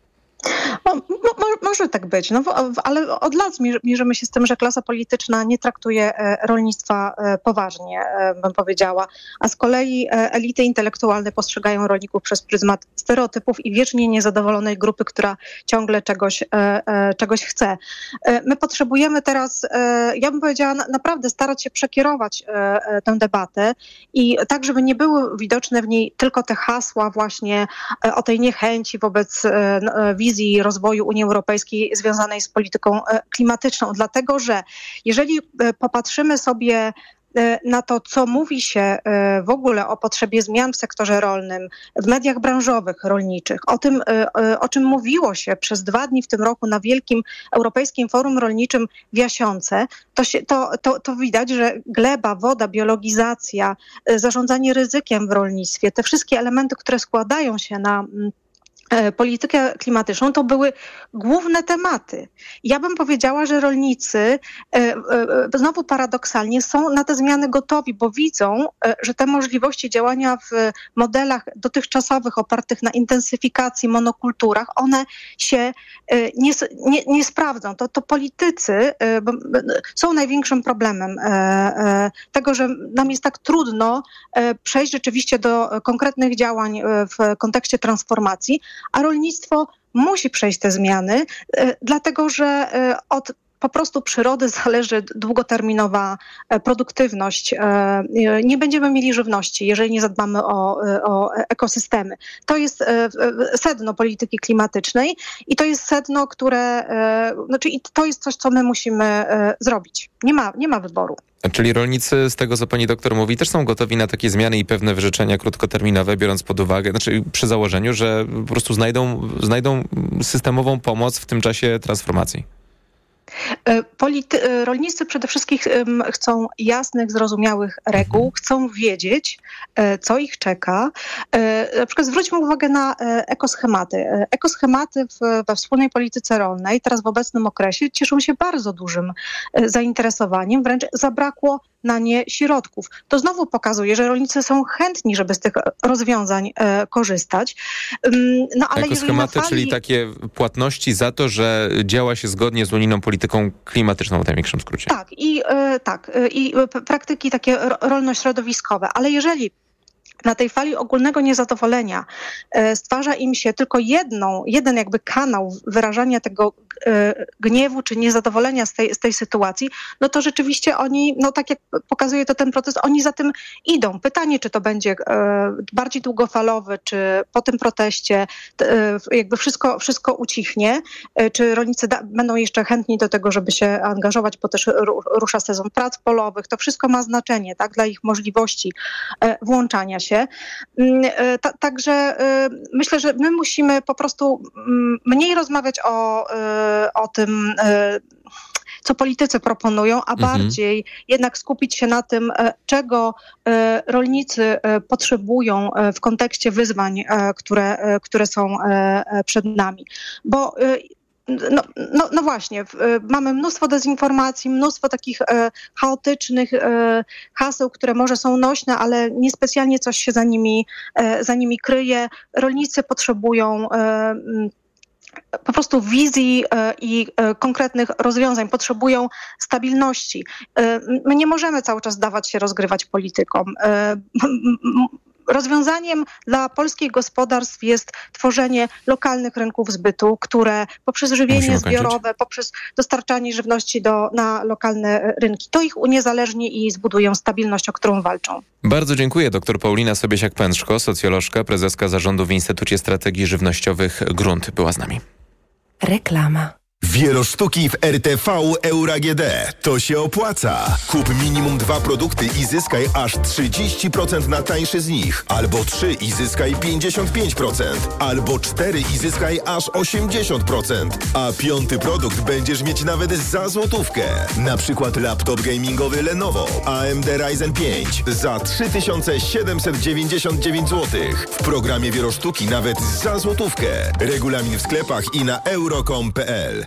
Może tak być, ale od lat mierzymy się z tym, że klasa polityczna nie traktuje rolnictwa poważnie, bym powiedziała, a z kolei elity intelektualne postrzegają rolników przez pryzmat stereotypów i wiecznie niezadowolonej grupy, która ciągle czegoś chce. My potrzebujemy teraz, ja bym powiedziała, naprawdę starać się przekierować tę debatę i tak, żeby nie były widoczne w niej tylko te hasła właśnie o tej niechęci wobec wizji rozwoju Unii Europejskiej związanej z polityką klimatyczną. Dlatego, że jeżeli popatrzymy sobie na to, co mówi się w ogóle o potrzebie zmian w sektorze rolnym, w mediach branżowych, rolniczych, o tym, o czym mówiło się przez 2 dni w tym roku na Wielkim Europejskim Forum Rolniczym w Jasionce, to widać, że gleba, woda, biologizacja, zarządzanie ryzykiem w rolnictwie, te wszystkie elementy, które składają się na politykę klimatyczną, to były główne tematy. Ja bym powiedziała, że rolnicy znowu paradoksalnie są na te zmiany gotowi, bo widzą, że te możliwości działania w modelach dotychczasowych opartych na intensyfikacji, monokulturach, one się nie sprawdzą. To politycy są największym problemem tego, że nam jest tak trudno przejść rzeczywiście do konkretnych działań w kontekście transformacji, a rolnictwo musi przejść te zmiany, dlatego że od po prostu przyrody zależy długoterminowa produktywność. Nie będziemy mieli żywności, jeżeli nie zadbamy o ekosystemy. To jest sedno polityki klimatycznej i to jest sedno, to jest coś, co my musimy zrobić. Nie ma wyboru. Czyli rolnicy, z tego co pani doktor mówi, też są gotowi na takie zmiany i pewne wyrzeczenia krótkoterminowe, biorąc pod uwagę, przy założeniu, że po prostu znajdą systemową pomoc w tym czasie transformacji. Rolnicy przede wszystkim chcą jasnych, zrozumiałych reguł, chcą wiedzieć, co ich czeka. Na przykład zwróćmy uwagę na ekoschematy. Ekoschematy we wspólnej polityce rolnej teraz w obecnym okresie cieszą się bardzo dużym zainteresowaniem, wręcz zabrakło na nie środków. To znowu pokazuje, że rolnicy są chętni, żeby z tych rozwiązań korzystać. Ale ekoschematy, czyli takie płatności za to, że działa się zgodnie z unijną polityką klimatyczną w największym skrócie. Tak. I praktyki takie rolno-środowiskowe. Ale jeżeli na tej fali ogólnego niezadowolenia stwarza im się tylko jeden jakby kanał wyrażania tego gniewu czy niezadowolenia z tej sytuacji, no to rzeczywiście oni, tak jak pokazuje to ten proces, oni za tym idą. Pytanie, czy to będzie bardziej długofalowy, czy po tym proteście jakby wszystko ucichnie, czy rolnicy będą jeszcze chętni do tego, żeby się angażować, bo też rusza sezon prac polowych. To wszystko ma znaczenie, tak, dla ich możliwości włączania się. Także myślę, że my musimy po prostu mniej rozmawiać o tym, co politycy proponują, a bardziej jednak skupić się na tym, czego rolnicy potrzebują w kontekście wyzwań, które są przed nami. Bo no właśnie, mamy mnóstwo dezinformacji, mnóstwo takich chaotycznych haseł, które może są nośne, ale niespecjalnie coś się za nimi kryje. Rolnicy potrzebują po prostu wizji i konkretnych rozwiązań, potrzebują stabilności. My nie możemy cały czas dawać się rozgrywać politykom. Rozwiązaniem dla polskich gospodarstw jest tworzenie lokalnych rynków zbytu, które poprzez żywienie zbiorowe, poprzez dostarczanie żywności na lokalne rynki, to ich uniezależni i zbudują stabilność, o którą walczą. Bardzo dziękuję. Dr Paulina Sobiesiak-Pęczko, socjolożka, prezeska zarządu w Instytucie Strategii Żywnościowych Grunt była z nami. Reklama. Wielosztuki w RTV Euro AGD. To się opłaca. Kup minimum 2 produkty i zyskaj aż 30% na tańszy z nich. Albo 3 i zyskaj 55%. Albo 4 i zyskaj aż 80%. A 5. produkt będziesz mieć nawet za złotówkę. Na przykład laptop gamingowy Lenovo AMD Ryzen 5 za 3799 zł. W programie Wielosztuki nawet za złotówkę. Regulamin w sklepach i na euro.com.pl.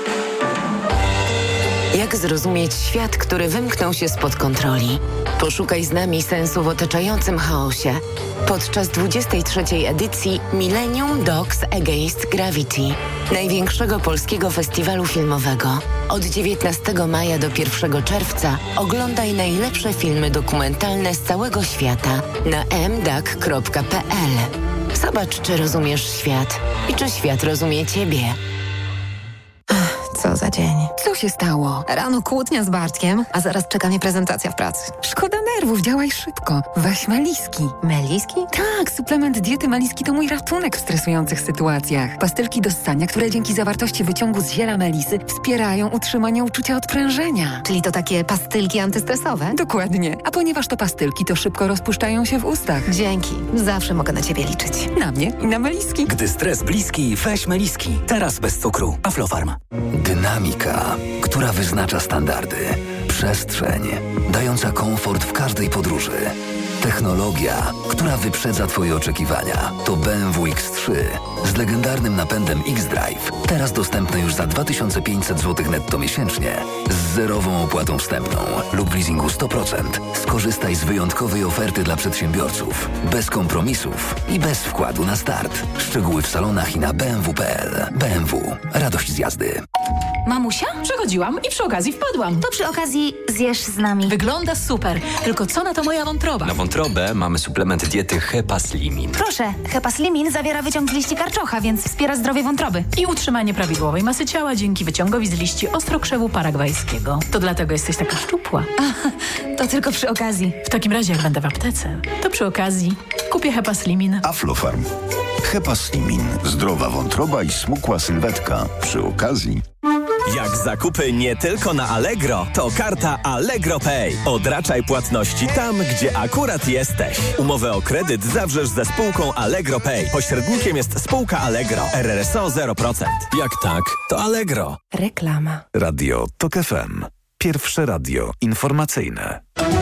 Jak zrozumieć świat, który wymknął się spod kontroli? Poszukaj z nami sensu w otaczającym chaosie. Podczas 23. edycji Millennium Dogs Against Gravity, największego polskiego festiwalu filmowego. Od 19 maja do 1 czerwca oglądaj najlepsze filmy dokumentalne z całego świata na mdag.pl. Zobacz, czy rozumiesz świat i czy świat rozumie Ciebie. Co za dzień. Co się stało? Rano kłótnia z Bartkiem, a zaraz czeka mnie prezentacja w pracy. Szkoda nerwów, działaj szybko. Weź Meliski. Meliski? Tak, suplement diety Meliski to mój ratunek w stresujących sytuacjach. Pastylki do ssania, które dzięki zawartości wyciągu z ziela melisy wspierają utrzymanie uczucia odprężenia. Czyli to takie pastylki antystresowe? Dokładnie. A ponieważ to pastylki, to szybko rozpuszczają się w ustach. Dzięki. Zawsze mogę na Ciebie liczyć. Na mnie i na Meliski. Gdy stres bliski, weź Meliski. Teraz bez cukru. Aflofarm. Dynamika, która wyznacza standardy. Przestrzeń, dająca komfort w każdej podróży. Technologia, która wyprzedza Twoje oczekiwania. To BMW X3 z legendarnym napędem X-Drive. Teraz dostępny już za 2500 zł netto miesięcznie z zerową opłatą wstępną lub w leasingu 100%. Skorzystaj z wyjątkowej oferty dla przedsiębiorców. Bez kompromisów i bez wkładu na start. Szczegóły w salonach i na bmw.pl. BMW. Radość z jazdy. Mamusia? Przechodziłam i przy okazji wpadłam. To przy okazji zjesz z nami. Wygląda super. Tylko co na to moja wątroba? Na wątrobę mamy suplement diety Hepaslimin. Proszę, Hepaslimin zawiera wyciąg z liści karczocha, więc wspiera zdrowie wątroby. I utrzymanie prawidłowej masy ciała dzięki wyciągowi z liści ostrokrzewu paragwajskiego. To dlatego jesteś taka szczupła. To tylko przy okazji. W takim razie, jak będę w aptece, to przy okazji kupię Hepaslimin. Aflofarm. Hepaslimin. Zdrowa wątroba i smukła sylwetka. Przy okazji... Jak zakupy nie tylko na Allegro, to karta Allegro Pay. Odraczaj płatności tam, gdzie akurat jesteś. Umowę o kredyt zawrzesz ze spółką Allegro Pay. Pośrednikiem jest spółka Allegro. RRSO 0%. Jak tak, to Allegro. Reklama. Radio TOK FM. Pierwsze radio informacyjne.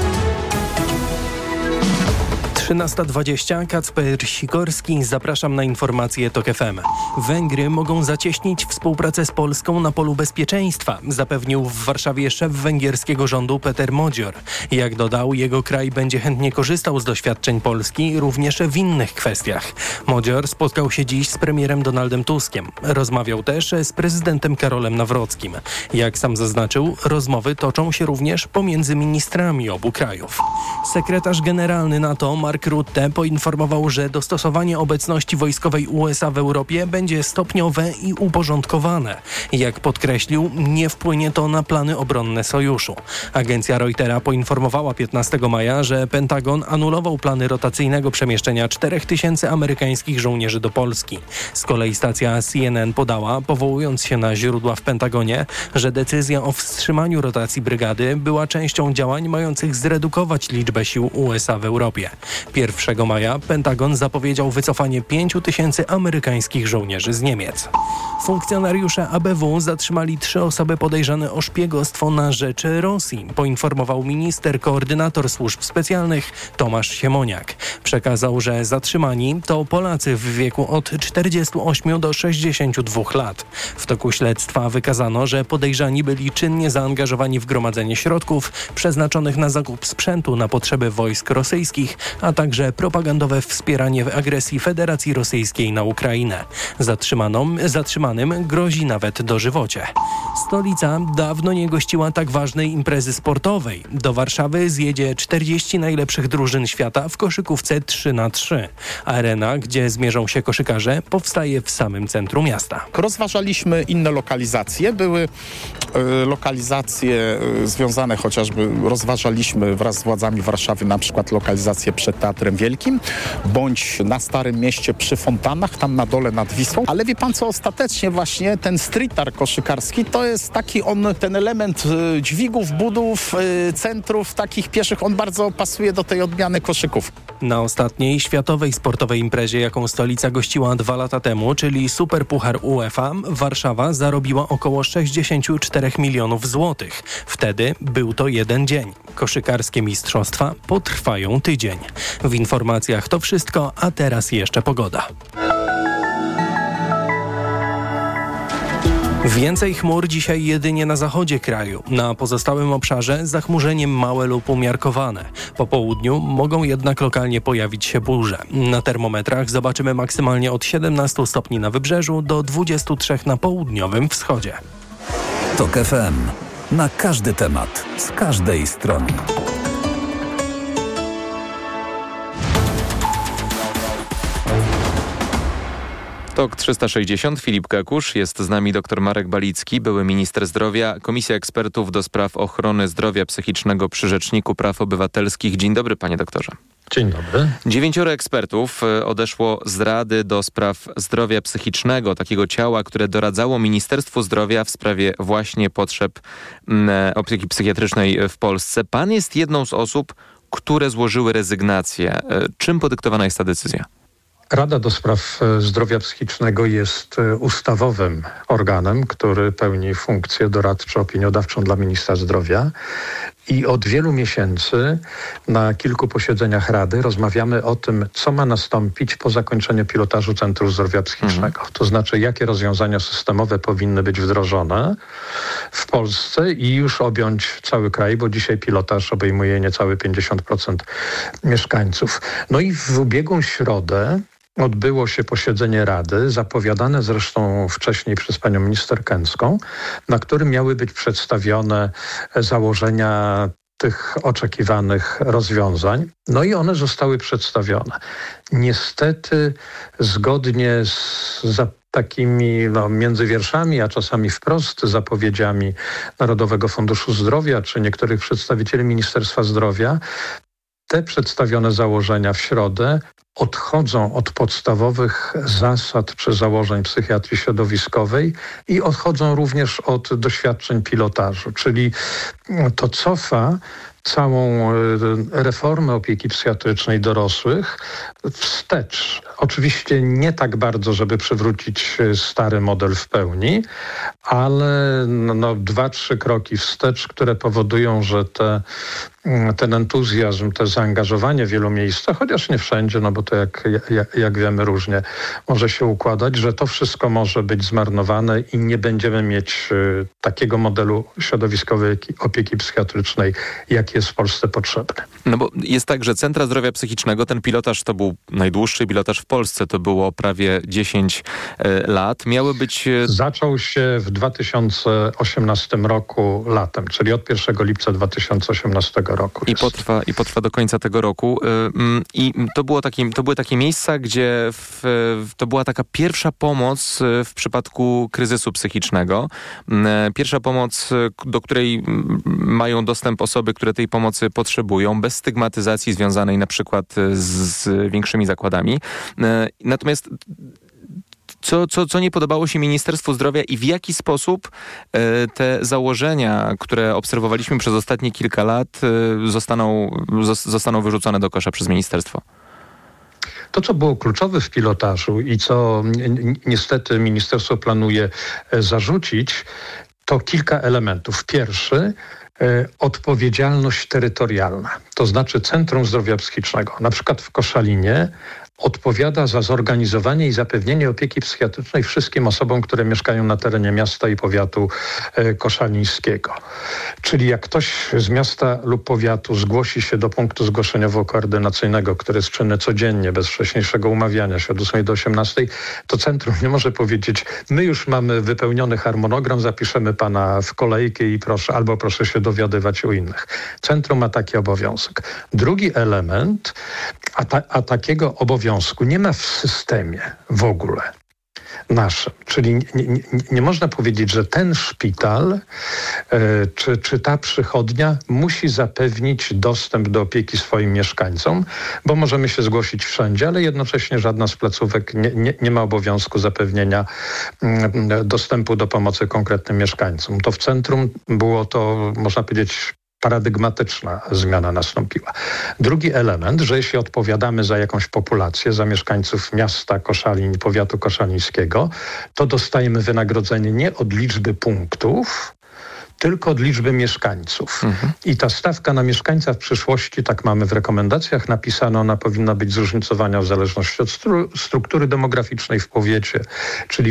13:20, Kacper Sikorski, zapraszam na informacje TOK FM. Węgry mogą zacieśnić współpracę z Polską na polu bezpieczeństwa, zapewnił w Warszawie szef węgierskiego rządu Peter Modzior. Jak dodał, jego kraj będzie chętnie korzystał z doświadczeń Polski również w innych kwestiach. Modzior spotkał się dziś z premierem Donaldem Tuskiem. Rozmawiał też z prezydentem Karolem Nawrockim. Jak sam zaznaczył, rozmowy toczą się również pomiędzy ministrami obu krajów. Sekretarz generalny NATO Mark Rutte poinformował, że dostosowanie obecności wojskowej USA w Europie będzie stopniowe i uporządkowane. Jak podkreślił, nie wpłynie to na plany obronne sojuszu. Agencja Reutera poinformowała 15 maja, że Pentagon anulował plany rotacyjnego przemieszczenia 4000 amerykańskich żołnierzy do Polski. Z kolei stacja CNN podała, powołując się na źródła w Pentagonie, że decyzja o wstrzymaniu rotacji brygady była częścią działań mających zredukować liczbę sił USA w Europie. 1 maja Pentagon zapowiedział wycofanie 5000 amerykańskich żołnierzy z Niemiec. Funkcjonariusze ABW zatrzymali 3 osoby podejrzane o szpiegostwo na rzecz Rosji, poinformował minister koordynator służb specjalnych Tomasz Siemoniak. Przekazał, że zatrzymani to Polacy w wieku od 48 do 62 lat. W toku śledztwa wykazano, że podejrzani byli czynnie zaangażowani w gromadzenie środków przeznaczonych na zakup sprzętu na potrzeby wojsk rosyjskich, a także propagandowe wspieranie agresji Federacji Rosyjskiej na Ukrainę. Zatrzymanym grozi nawet dożywocie. Stolica dawno nie gościła tak ważnej imprezy sportowej. Do Warszawy zjedzie 40 najlepszych drużyn świata w koszykówce 3x3. Arena, gdzie zmierzą się koszykarze, powstaje w samym centrum miasta. Rozważaliśmy inne lokalizacje. Były lokalizacje związane chociażby, rozważaliśmy wraz z władzami Warszawy na przykład lokalizację przed Teatrem Wielkim, bądź na Starym Mieście przy fontannach, tam na dole nad Wisłą. Ale wie pan co, ostatecznie właśnie ten street art koszykarski to jest taki ten element dźwigów, budów, centrów takich pieszych, on bardzo pasuje do tej odmiany koszyków. Na ostatniej światowej sportowej imprezie, jaką stolica gościła 2 lata temu, czyli Superpuchar UEFA, Warszawa zarobiła około 64 milionów złotych. Wtedy był to jeden dzień. Koszykarskie mistrzostwa potrwają tydzień. W informacjach to wszystko, a teraz jeszcze pogoda. Więcej chmur dzisiaj jedynie na zachodzie kraju. Na pozostałym obszarze zachmurzenie małe lub umiarkowane. Po południu mogą jednak lokalnie pojawić się burze. Na termometrach zobaczymy maksymalnie od 17 stopni na wybrzeżu do 23 na południowym wschodzie. TOK FM. Na każdy temat, z każdej strony. TOK 360, Filip Kakusz, jest z nami dr Marek Balicki, były minister zdrowia, Komisja Ekspertów do Spraw Ochrony Zdrowia Psychicznego przy Rzeczniku Praw Obywatelskich. Dzień dobry, panie doktorze. Dzień dobry. 9 ekspertów odeszło z Rady do Spraw Zdrowia Psychicznego, takiego ciała, które doradzało Ministerstwu Zdrowia w sprawie właśnie potrzeb opieki psychiatrycznej w Polsce. Pan jest jedną z osób, które złożyły rezygnację. Czym podyktowana jest ta decyzja? Rada do Spraw Zdrowia Psychicznego jest ustawowym organem, który pełni funkcję doradczo-opiniodawczą dla ministra zdrowia. I od wielu miesięcy na kilku posiedzeniach Rady rozmawiamy o tym, co ma nastąpić po zakończeniu pilotażu Centrum Zdrowia Psychicznego. To znaczy, jakie rozwiązania systemowe powinny być wdrożone w Polsce i już objąć cały kraj, bo dzisiaj pilotaż obejmuje niecałe 50% mieszkańców. No i w ubiegłą środę odbyło się posiedzenie Rady, zapowiadane zresztą wcześniej przez panią minister Kęcką, na którym miały być przedstawione założenia tych oczekiwanych rozwiązań. No i one zostały przedstawione. Niestety zgodnie z takimi między wierszami, a czasami wprost zapowiedziami Narodowego Funduszu Zdrowia czy niektórych przedstawicieli Ministerstwa Zdrowia, te przedstawione założenia w środę odchodzą od podstawowych zasad czy założeń psychiatrii środowiskowej i odchodzą również od doświadczeń pilotażu, czyli to cofa całą reformę opieki psychiatrycznej dorosłych wstecz. Oczywiście nie tak bardzo, żeby przywrócić stary model w pełni, ale 2-3 kroki wstecz, które powodują, że ten entuzjazm, to zaangażowanie w wielu miejscach, chociaż nie wszędzie, bo to jak wiemy różnie może się układać, że to wszystko może być zmarnowane i nie będziemy mieć takiego modelu środowiskowej opieki psychiatrycznej, jaki jest w Polsce potrzebny. No bo jest tak, że Centra Zdrowia Psychicznego, ten pilotaż to był najdłuższy pilotaż w Polsce, to było prawie 10 lat. Miały być... Zaczął się w 2018 roku latem, czyli od 1 lipca 2018 roku. I potrwa do końca tego roku. I to były takie miejsca, gdzie to była taka pierwsza pomoc w przypadku kryzysu psychicznego. Pierwsza pomoc, do której mają dostęp osoby, które tej pomocy potrzebują, bez stygmatyzacji związanej na przykład z większymi zakładami. Natomiast co nie podobało się Ministerstwu Zdrowia i w jaki sposób te założenia, które obserwowaliśmy przez ostatnie kilka lat, zostaną wyrzucone do kosza przez ministerstwo? To, co było kluczowe w pilotażu i co niestety ministerstwo planuje zarzucić, to kilka elementów. Pierwszy, odpowiedzialność terytorialna. To znaczy Centrum Zdrowia Psychicznego, na przykład w Koszalinie, odpowiada za zorganizowanie i zapewnienie opieki psychiatrycznej wszystkim osobom, które mieszkają na terenie miasta i powiatu koszalińskiego. Czyli jak ktoś z miasta lub powiatu zgłosi się do punktu zgłoszeniowo-koordynacyjnego, który jest czynny codziennie, bez wcześniejszego umawiania się od 8 do 18, to centrum nie może powiedzieć, my już mamy wypełniony harmonogram, zapiszemy pana w kolejkę i proszę się dowiadywać u innych. Centrum ma taki obowiązek. Drugi element, a takiego obowiązku nie ma w systemie w ogóle. naszym. Czyli nie można powiedzieć, że ten szpital czy ta przychodnia musi zapewnić dostęp do opieki swoim mieszkańcom, bo możemy się zgłosić wszędzie, ale jednocześnie żadna z placówek nie ma obowiązku zapewnienia dostępu do pomocy konkretnym mieszkańcom. To w centrum było to, można powiedzieć, paradygmatyczna zmiana nastąpiła. Drugi element, że jeśli odpowiadamy za jakąś populację, za mieszkańców miasta Koszalin, powiatu koszalińskiego, to dostajemy wynagrodzenie nie od liczby punktów, tylko od liczby mieszkańców. I ta stawka na mieszkańca w przyszłości, tak mamy w rekomendacjach napisane, ona powinna być zróżnicowana w zależności od struktury demograficznej w powiecie, czyli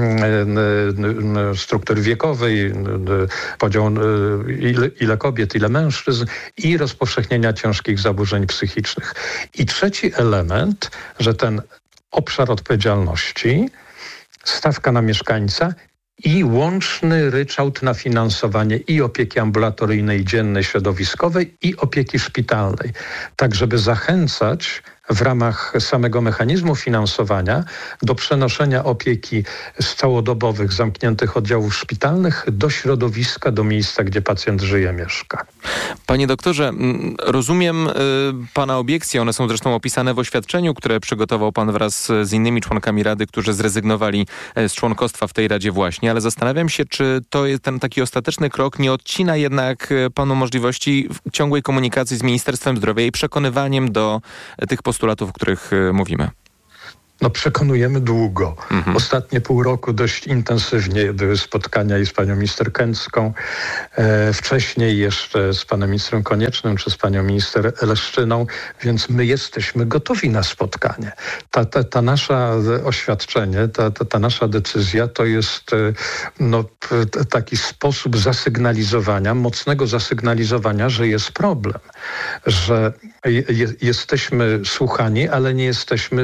struktury wiekowej, podział ile kobiet, ile mężczyzn i rozpowszechnienia ciężkich zaburzeń psychicznych. I trzeci element, że ten obszar odpowiedzialności, stawka na mieszkańca i łączny ryczałt na finansowanie i opieki ambulatoryjnej, dziennej, środowiskowej i opieki szpitalnej. Tak, żeby zachęcać w ramach samego mechanizmu finansowania do przenoszenia opieki z całodobowych, zamkniętych oddziałów szpitalnych do środowiska, do miejsca, gdzie pacjent żyje, mieszka. Panie doktorze, rozumiem pana obiekcje, one są zresztą opisane w oświadczeniu, które przygotował pan wraz z innymi członkami Rady, którzy zrezygnowali z członkostwa w tej Radzie właśnie, ale zastanawiam się, czy to jest ten taki ostateczny krok nie odcina jednak panu możliwości ciągłej komunikacji z Ministerstwem Zdrowia i przekonywaniem do tych postulatów, o których mówimy. No przekonujemy długo. Ostatnie pół roku dość intensywnie były spotkania i z panią minister Kęcką, wcześniej jeszcze z panem ministrem Koniecznym czy z panią minister Leszczyną, więc my jesteśmy gotowi na spotkanie. Ta nasza oświadczenie, ta nasza decyzja to jest taki sposób zasygnalizowania, mocnego zasygnalizowania, że jest problem, że jesteśmy słuchani, ale nie jesteśmy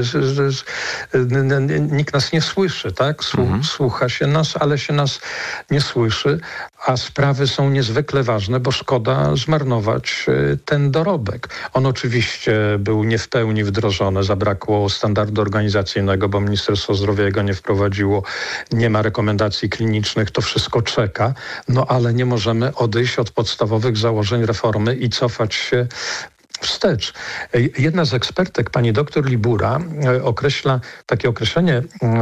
nikt nas nie słyszy, tak? Słucha się nas, ale się nas nie słyszy, a sprawy są niezwykle ważne, bo szkoda zmarnować ten dorobek. On oczywiście był nie w pełni wdrożony, zabrakło standardu organizacyjnego, bo Ministerstwo Zdrowia go nie wprowadziło, nie ma rekomendacji klinicznych, to wszystko czeka, ale nie możemy odejść od podstawowych założeń reformy i cofać się wstecz. Jedna z ekspertek, pani doktor Libura, takie określenie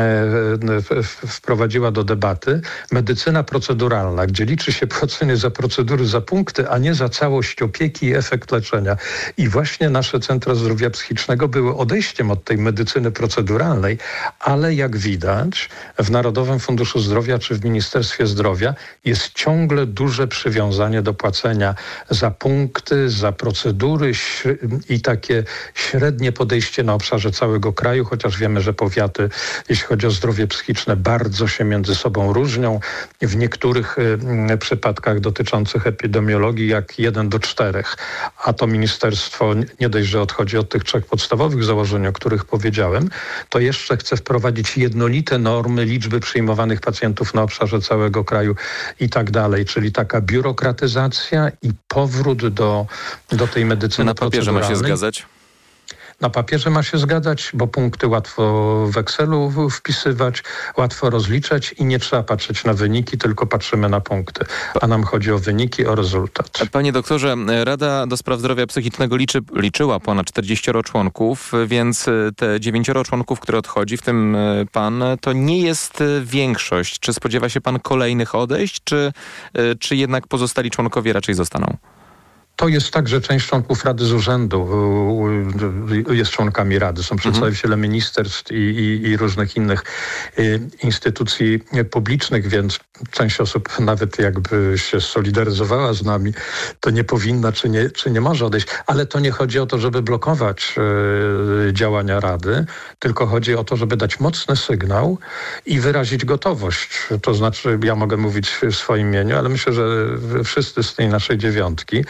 wprowadziła do debaty, medycyna proceduralna, gdzie liczy się płacenie za procedury, za punkty, a nie za całość opieki i efekt leczenia. I właśnie nasze centra zdrowia psychicznego były odejściem od tej medycyny proceduralnej, ale jak widać w Narodowym Funduszu Zdrowia czy w Ministerstwie Zdrowia jest ciągle duże przywiązanie do płacenia za punkty, za procedury, i takie średnie podejście na obszarze całego kraju, chociaż wiemy, że powiaty, jeśli chodzi o zdrowie psychiczne, bardzo się między sobą różnią. W niektórych przypadkach dotyczących epidemiologii jak 1:4, a to ministerstwo nie dość, że odchodzi od tych 3 podstawowych założeń, o których powiedziałem, to jeszcze chce wprowadzić jednolite normy liczby przyjmowanych pacjentów na obszarze całego kraju i tak dalej, czyli taka biurokratyzacja i powrót do tej medycyny. Na papierze ma się zgadzać? Na papierze ma się zgadzać, bo punkty łatwo w Excelu wpisywać, łatwo rozliczać i nie trzeba patrzeć na wyniki, tylko patrzymy na punkty. A nam chodzi o wyniki, o rezultat. Panie doktorze, Rada do Spraw Zdrowia Psychicznego liczyła ponad 40 członków, więc te 9 członków, które odchodzi, w tym pan, to nie jest większość. Czy spodziewa się pan kolejnych odejść, czy jednak pozostali członkowie raczej zostaną? To jest tak, że część członków Rady z urzędu jest członkami Rady. Są przedstawiciele ministerstw i różnych innych instytucji publicznych, więc część osób nawet jakby się solidaryzowała z nami, to nie powinna czy nie może odejść. Ale to nie chodzi o to, żeby blokować działania Rady, tylko chodzi o to, żeby dać mocny sygnał i wyrazić gotowość. To znaczy, ja mogę mówić w swoim imieniu, ale myślę, że wszyscy z tej naszej 9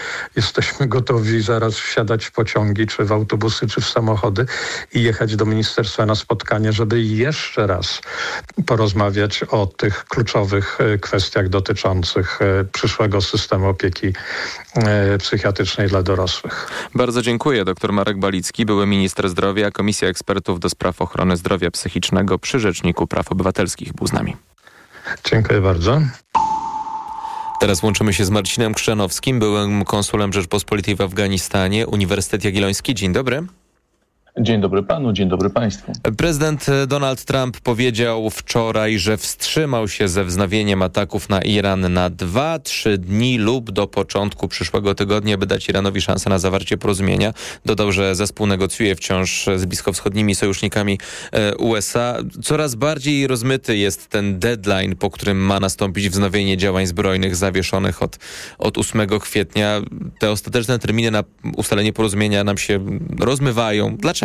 jesteśmy gotowi zaraz wsiadać w pociągi, czy w autobusy, czy w samochody i jechać do ministerstwa na spotkanie, żeby jeszcze raz porozmawiać o tych kluczowych kwestiach dotyczących przyszłego systemu opieki psychiatrycznej dla dorosłych. Bardzo dziękuję. Dr Marek Balicki, były minister zdrowia, Komisja Ekspertów do Spraw Ochrony Zdrowia Psychicznego przy Rzeczniku Praw Obywatelskich był z nami. Dziękuję bardzo. Teraz łączymy się z Marcinem Krzanowskim, byłym konsulem Rzeczpospolitej w Afganistanie, Uniwersytet Jagielloński. Dzień dobry. Dzień dobry panu, dzień dobry państwu. Prezydent Donald Trump powiedział wczoraj, że wstrzymał się ze wznowieniem ataków na Iran na 2-3 dni lub do początku przyszłego tygodnia, by dać Iranowi szansę na zawarcie porozumienia. Dodał, że zespół negocjuje wciąż z bliskowschodnimi sojusznikami USA. Coraz bardziej rozmyty jest ten deadline, po którym ma nastąpić wznowienie działań zbrojnych zawieszonych od 8 kwietnia. Te ostateczne terminy na ustalenie porozumienia nam się rozmywają. Dlaczego?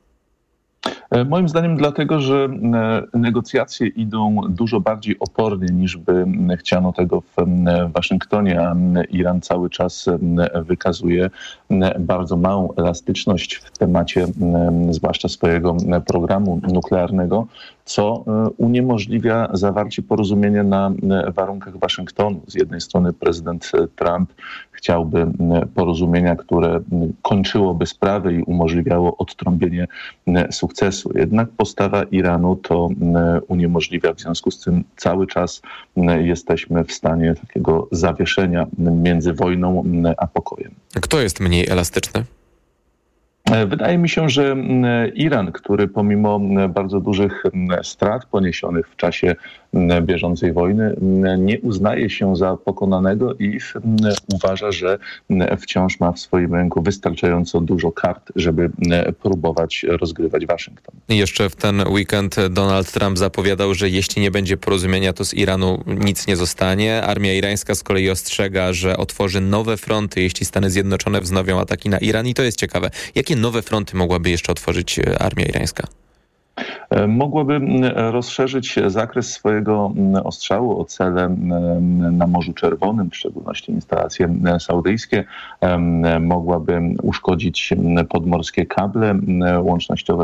Moim zdaniem dlatego, że negocjacje idą dużo bardziej opornie niż by chciano tego w Waszyngtonie, a Iran cały czas wykazuje bardzo małą elastyczność w temacie zwłaszcza swojego programu nuklearnego, co uniemożliwia zawarcie porozumienia na warunkach Waszyngtonu. Z jednej strony prezydent Trump chciałby porozumienia, które kończyło sprawę i umożliwiało odtrąbienie sukcesu. Jednak postawa Iranu to uniemożliwia, w związku z tym cały czas jesteśmy w stanie takiego zawieszenia między wojną a pokojem. Kto jest mniej elastyczny? Wydaje mi się, że Iran, który pomimo bardzo dużych strat poniesionych w czasie bieżącej wojny, nie uznaje się za pokonanego i uważa, że wciąż ma w swoim ręku wystarczająco dużo kart, żeby próbować rozgrywać Waszyngton. Jeszcze w ten weekend Donald Trump zapowiadał, że jeśli nie będzie porozumienia, to z Iranu nic nie zostanie. Armia irańska z kolei ostrzega, że otworzy nowe fronty, jeśli Stany Zjednoczone wznowią ataki na Iran. I to jest ciekawe. Jakie nowe fronty mogłaby jeszcze otworzyć armia irańska? Mogłaby rozszerzyć zakres swojego ostrzału o cele na Morzu Czerwonym, w szczególności instalacje saudyjskie. Mogłaby uszkodzić podmorskie kable łącznościowe,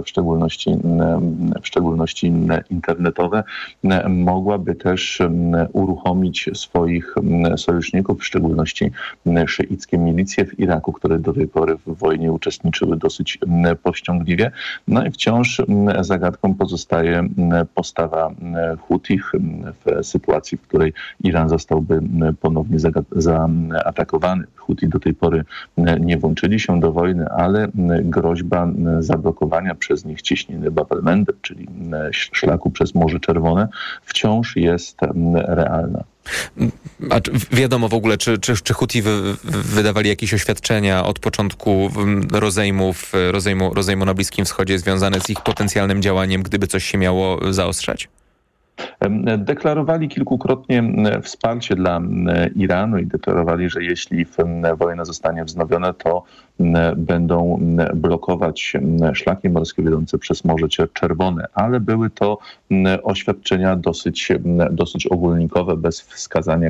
w szczególności internetowe. Mogłaby też uruchomić swoich sojuszników, w szczególności szyickie milicje w Iraku, które do tej pory w wojnie uczestniczyły dosyć powściągliwie. No i wciąż zagadką pozostaje postawa Hutich w sytuacji, w której Iran zostałby ponownie zaatakowany. Huti do tej pory nie włączyli się do wojny, ale groźba zablokowania przez nich ciśniny Bab el-Mandeb, czyli szlaku przez Morze Czerwone, wciąż jest realna. A wiadomo w ogóle, czy Huti wydawali jakieś oświadczenia od początku rozejmu na Bliskim Wschodzie związane z ich potencjalnym działaniem, gdyby coś się miało zaostrzać? Deklarowali kilkukrotnie wsparcie dla Iranu i deklarowali, że jeśli wojna zostanie wznowiona, to będą blokować szlaki morskie wiodące przez Morze Czerwone, ale były to oświadczenia dosyć ogólnikowe, bez wskazania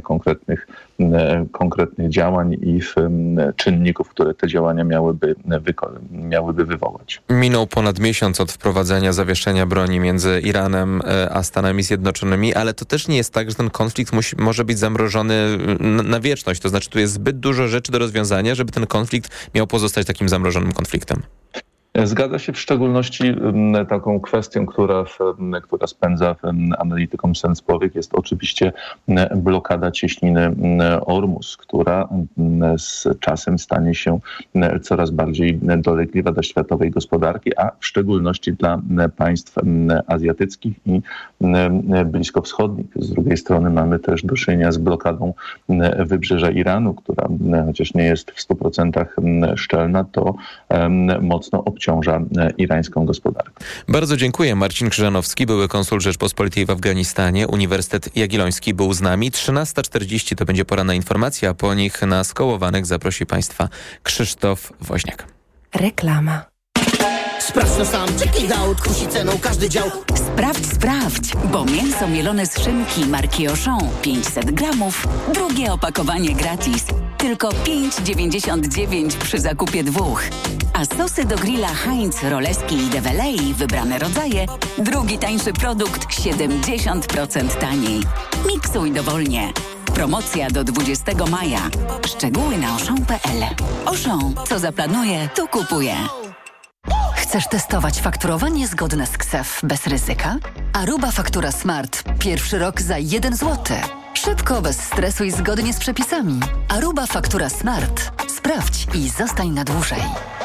konkretnych działań i czynników, które te działania miałyby wywołać. Minął ponad miesiąc od wprowadzenia zawieszenia broni między Iranem a Stanami Zjednoczonymi, ale to też nie jest tak, że ten konflikt może być zamrożony na wieczność. To znaczy, tu jest zbyt dużo rzeczy do rozwiązania, żeby ten konflikt miał pozostać takim zamrożonym konfliktem. Zgadza się, w szczególności taką kwestią, która spędza analitykom sens powiek, jest oczywiście blokada cieśniny Ormus, która z czasem stanie się coraz bardziej dolegliwa dla światowej gospodarki, a w szczególności dla państw azjatyckich i bliskowschodnich. Z drugiej strony mamy też do czynienia z blokadą wybrzeża Iranu, która chociaż nie jest w 100% szczelna, to mocno obciąża irańską gospodarkę. Bardzo dziękuję. Marcin Krzyżanowski, były konsul Rzeczpospolitej w Afganistanie. Uniwersytet Jagielloński był z nami. 13:40 to będzie pora na informacje, a po nich na Skołowanych zaprosi Państwa Krzysztof Woźniak. Reklama. Sprawdź to sam, check it out, kusi ceną każdy dział. Sprawdź, bo mięso mielone z szynki marki Auchan 500 gramów, drugie opakowanie gratis. tylko 5,99 przy zakupie 2. A sosy do grilla Heinz, Roleski i Develei, wybrane rodzaje, drugi tańszy produkt 70% taniej. Miksuj dowolnie. Promocja do 20 maja. Szczegóły na auchan.pl. Auchan, co zaplanuje, to kupuje. Chcesz testować fakturowanie zgodne z KSEF bez ryzyka? Aruba Faktura Smart. Pierwszy rok za 1 zł. Szybko, bez stresu i zgodnie z przepisami. Aruba Faktura Smart. Sprawdź i zostań na dłużej.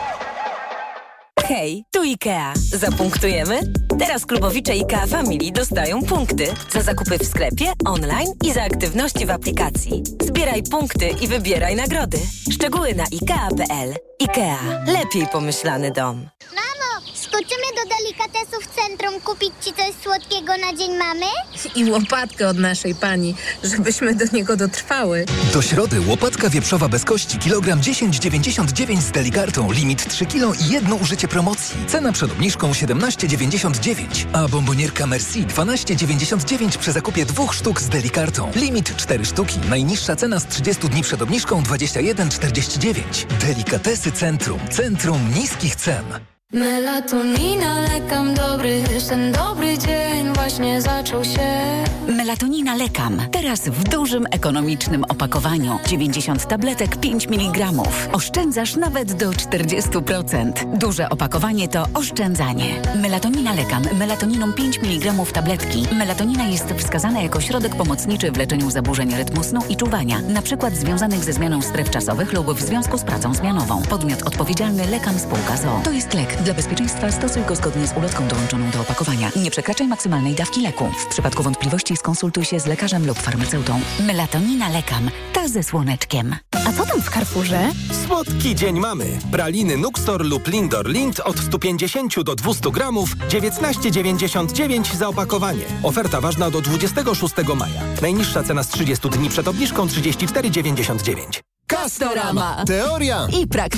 Hej, tu IKEA. Zapunktujemy? Teraz klubowicze IKEA Family dostają punkty za zakupy w sklepie, online i za aktywności w aplikacji. Zbieraj punkty i wybieraj nagrody. Szczegóły na IKEA.pl. IKEA. Lepiej pomyślany dom. Mamo, skoczymy do delikatesów w centrum kupić Ci coś słodkiego na Dzień Mamy? I łopatkę od naszej pani, żebyśmy do niego dotrwały. Do środy łopatka wieprzowa bez kości kilogram 10,99 z Delikartą. Limit 3 kg i jedno użycie promocji. Cena przed obniżką 17,99. A bombonierka Merci 12,99 przy zakupie 2 sztuk z Delikartą. Limit 4 sztuki. Najniższa cena z 30 dni przed obniżką 21,49. Delikatesy Centrum. Centrum niskich cen. Melatonina, lekam dobry sen, dobry dzień właśnie zaczął się. Melatonina Lekam. Teraz w dużym, ekonomicznym opakowaniu. 90 tabletek, 5 mg. Oszczędzasz nawet do 40%. Duże opakowanie to oszczędzanie. Melatonina Lekam. Melatoniną 5 mg tabletki. Melatonina jest wskazana jako środek pomocniczy w leczeniu zaburzeń rytmu snu i czuwania, na przykład związanych ze zmianą stref czasowych lub w związku z pracą zmianową. Podmiot odpowiedzialny Lekam Spółka z.o.o. To jest lek. Dla bezpieczeństwa stosuj go zgodnie z ulotką dołączoną do opakowania. Nie przekraczaj maksymalnej dawki leku. W przypadku wątpliwości skonsultuj się z lekarzem lub farmaceutą. Melatonina Lekam. Ta ze słoneczkiem. A co tam w Carrefourze? Słodki dzień mamy. Praliny Nuxtor lub Lindor Lind od 150 do 200 gramów 19,99 za opakowanie. Oferta ważna do 26 maja. Najniższa cena z 30 dni przed obniżką 34,99. Castorama. Teoria i praktyka.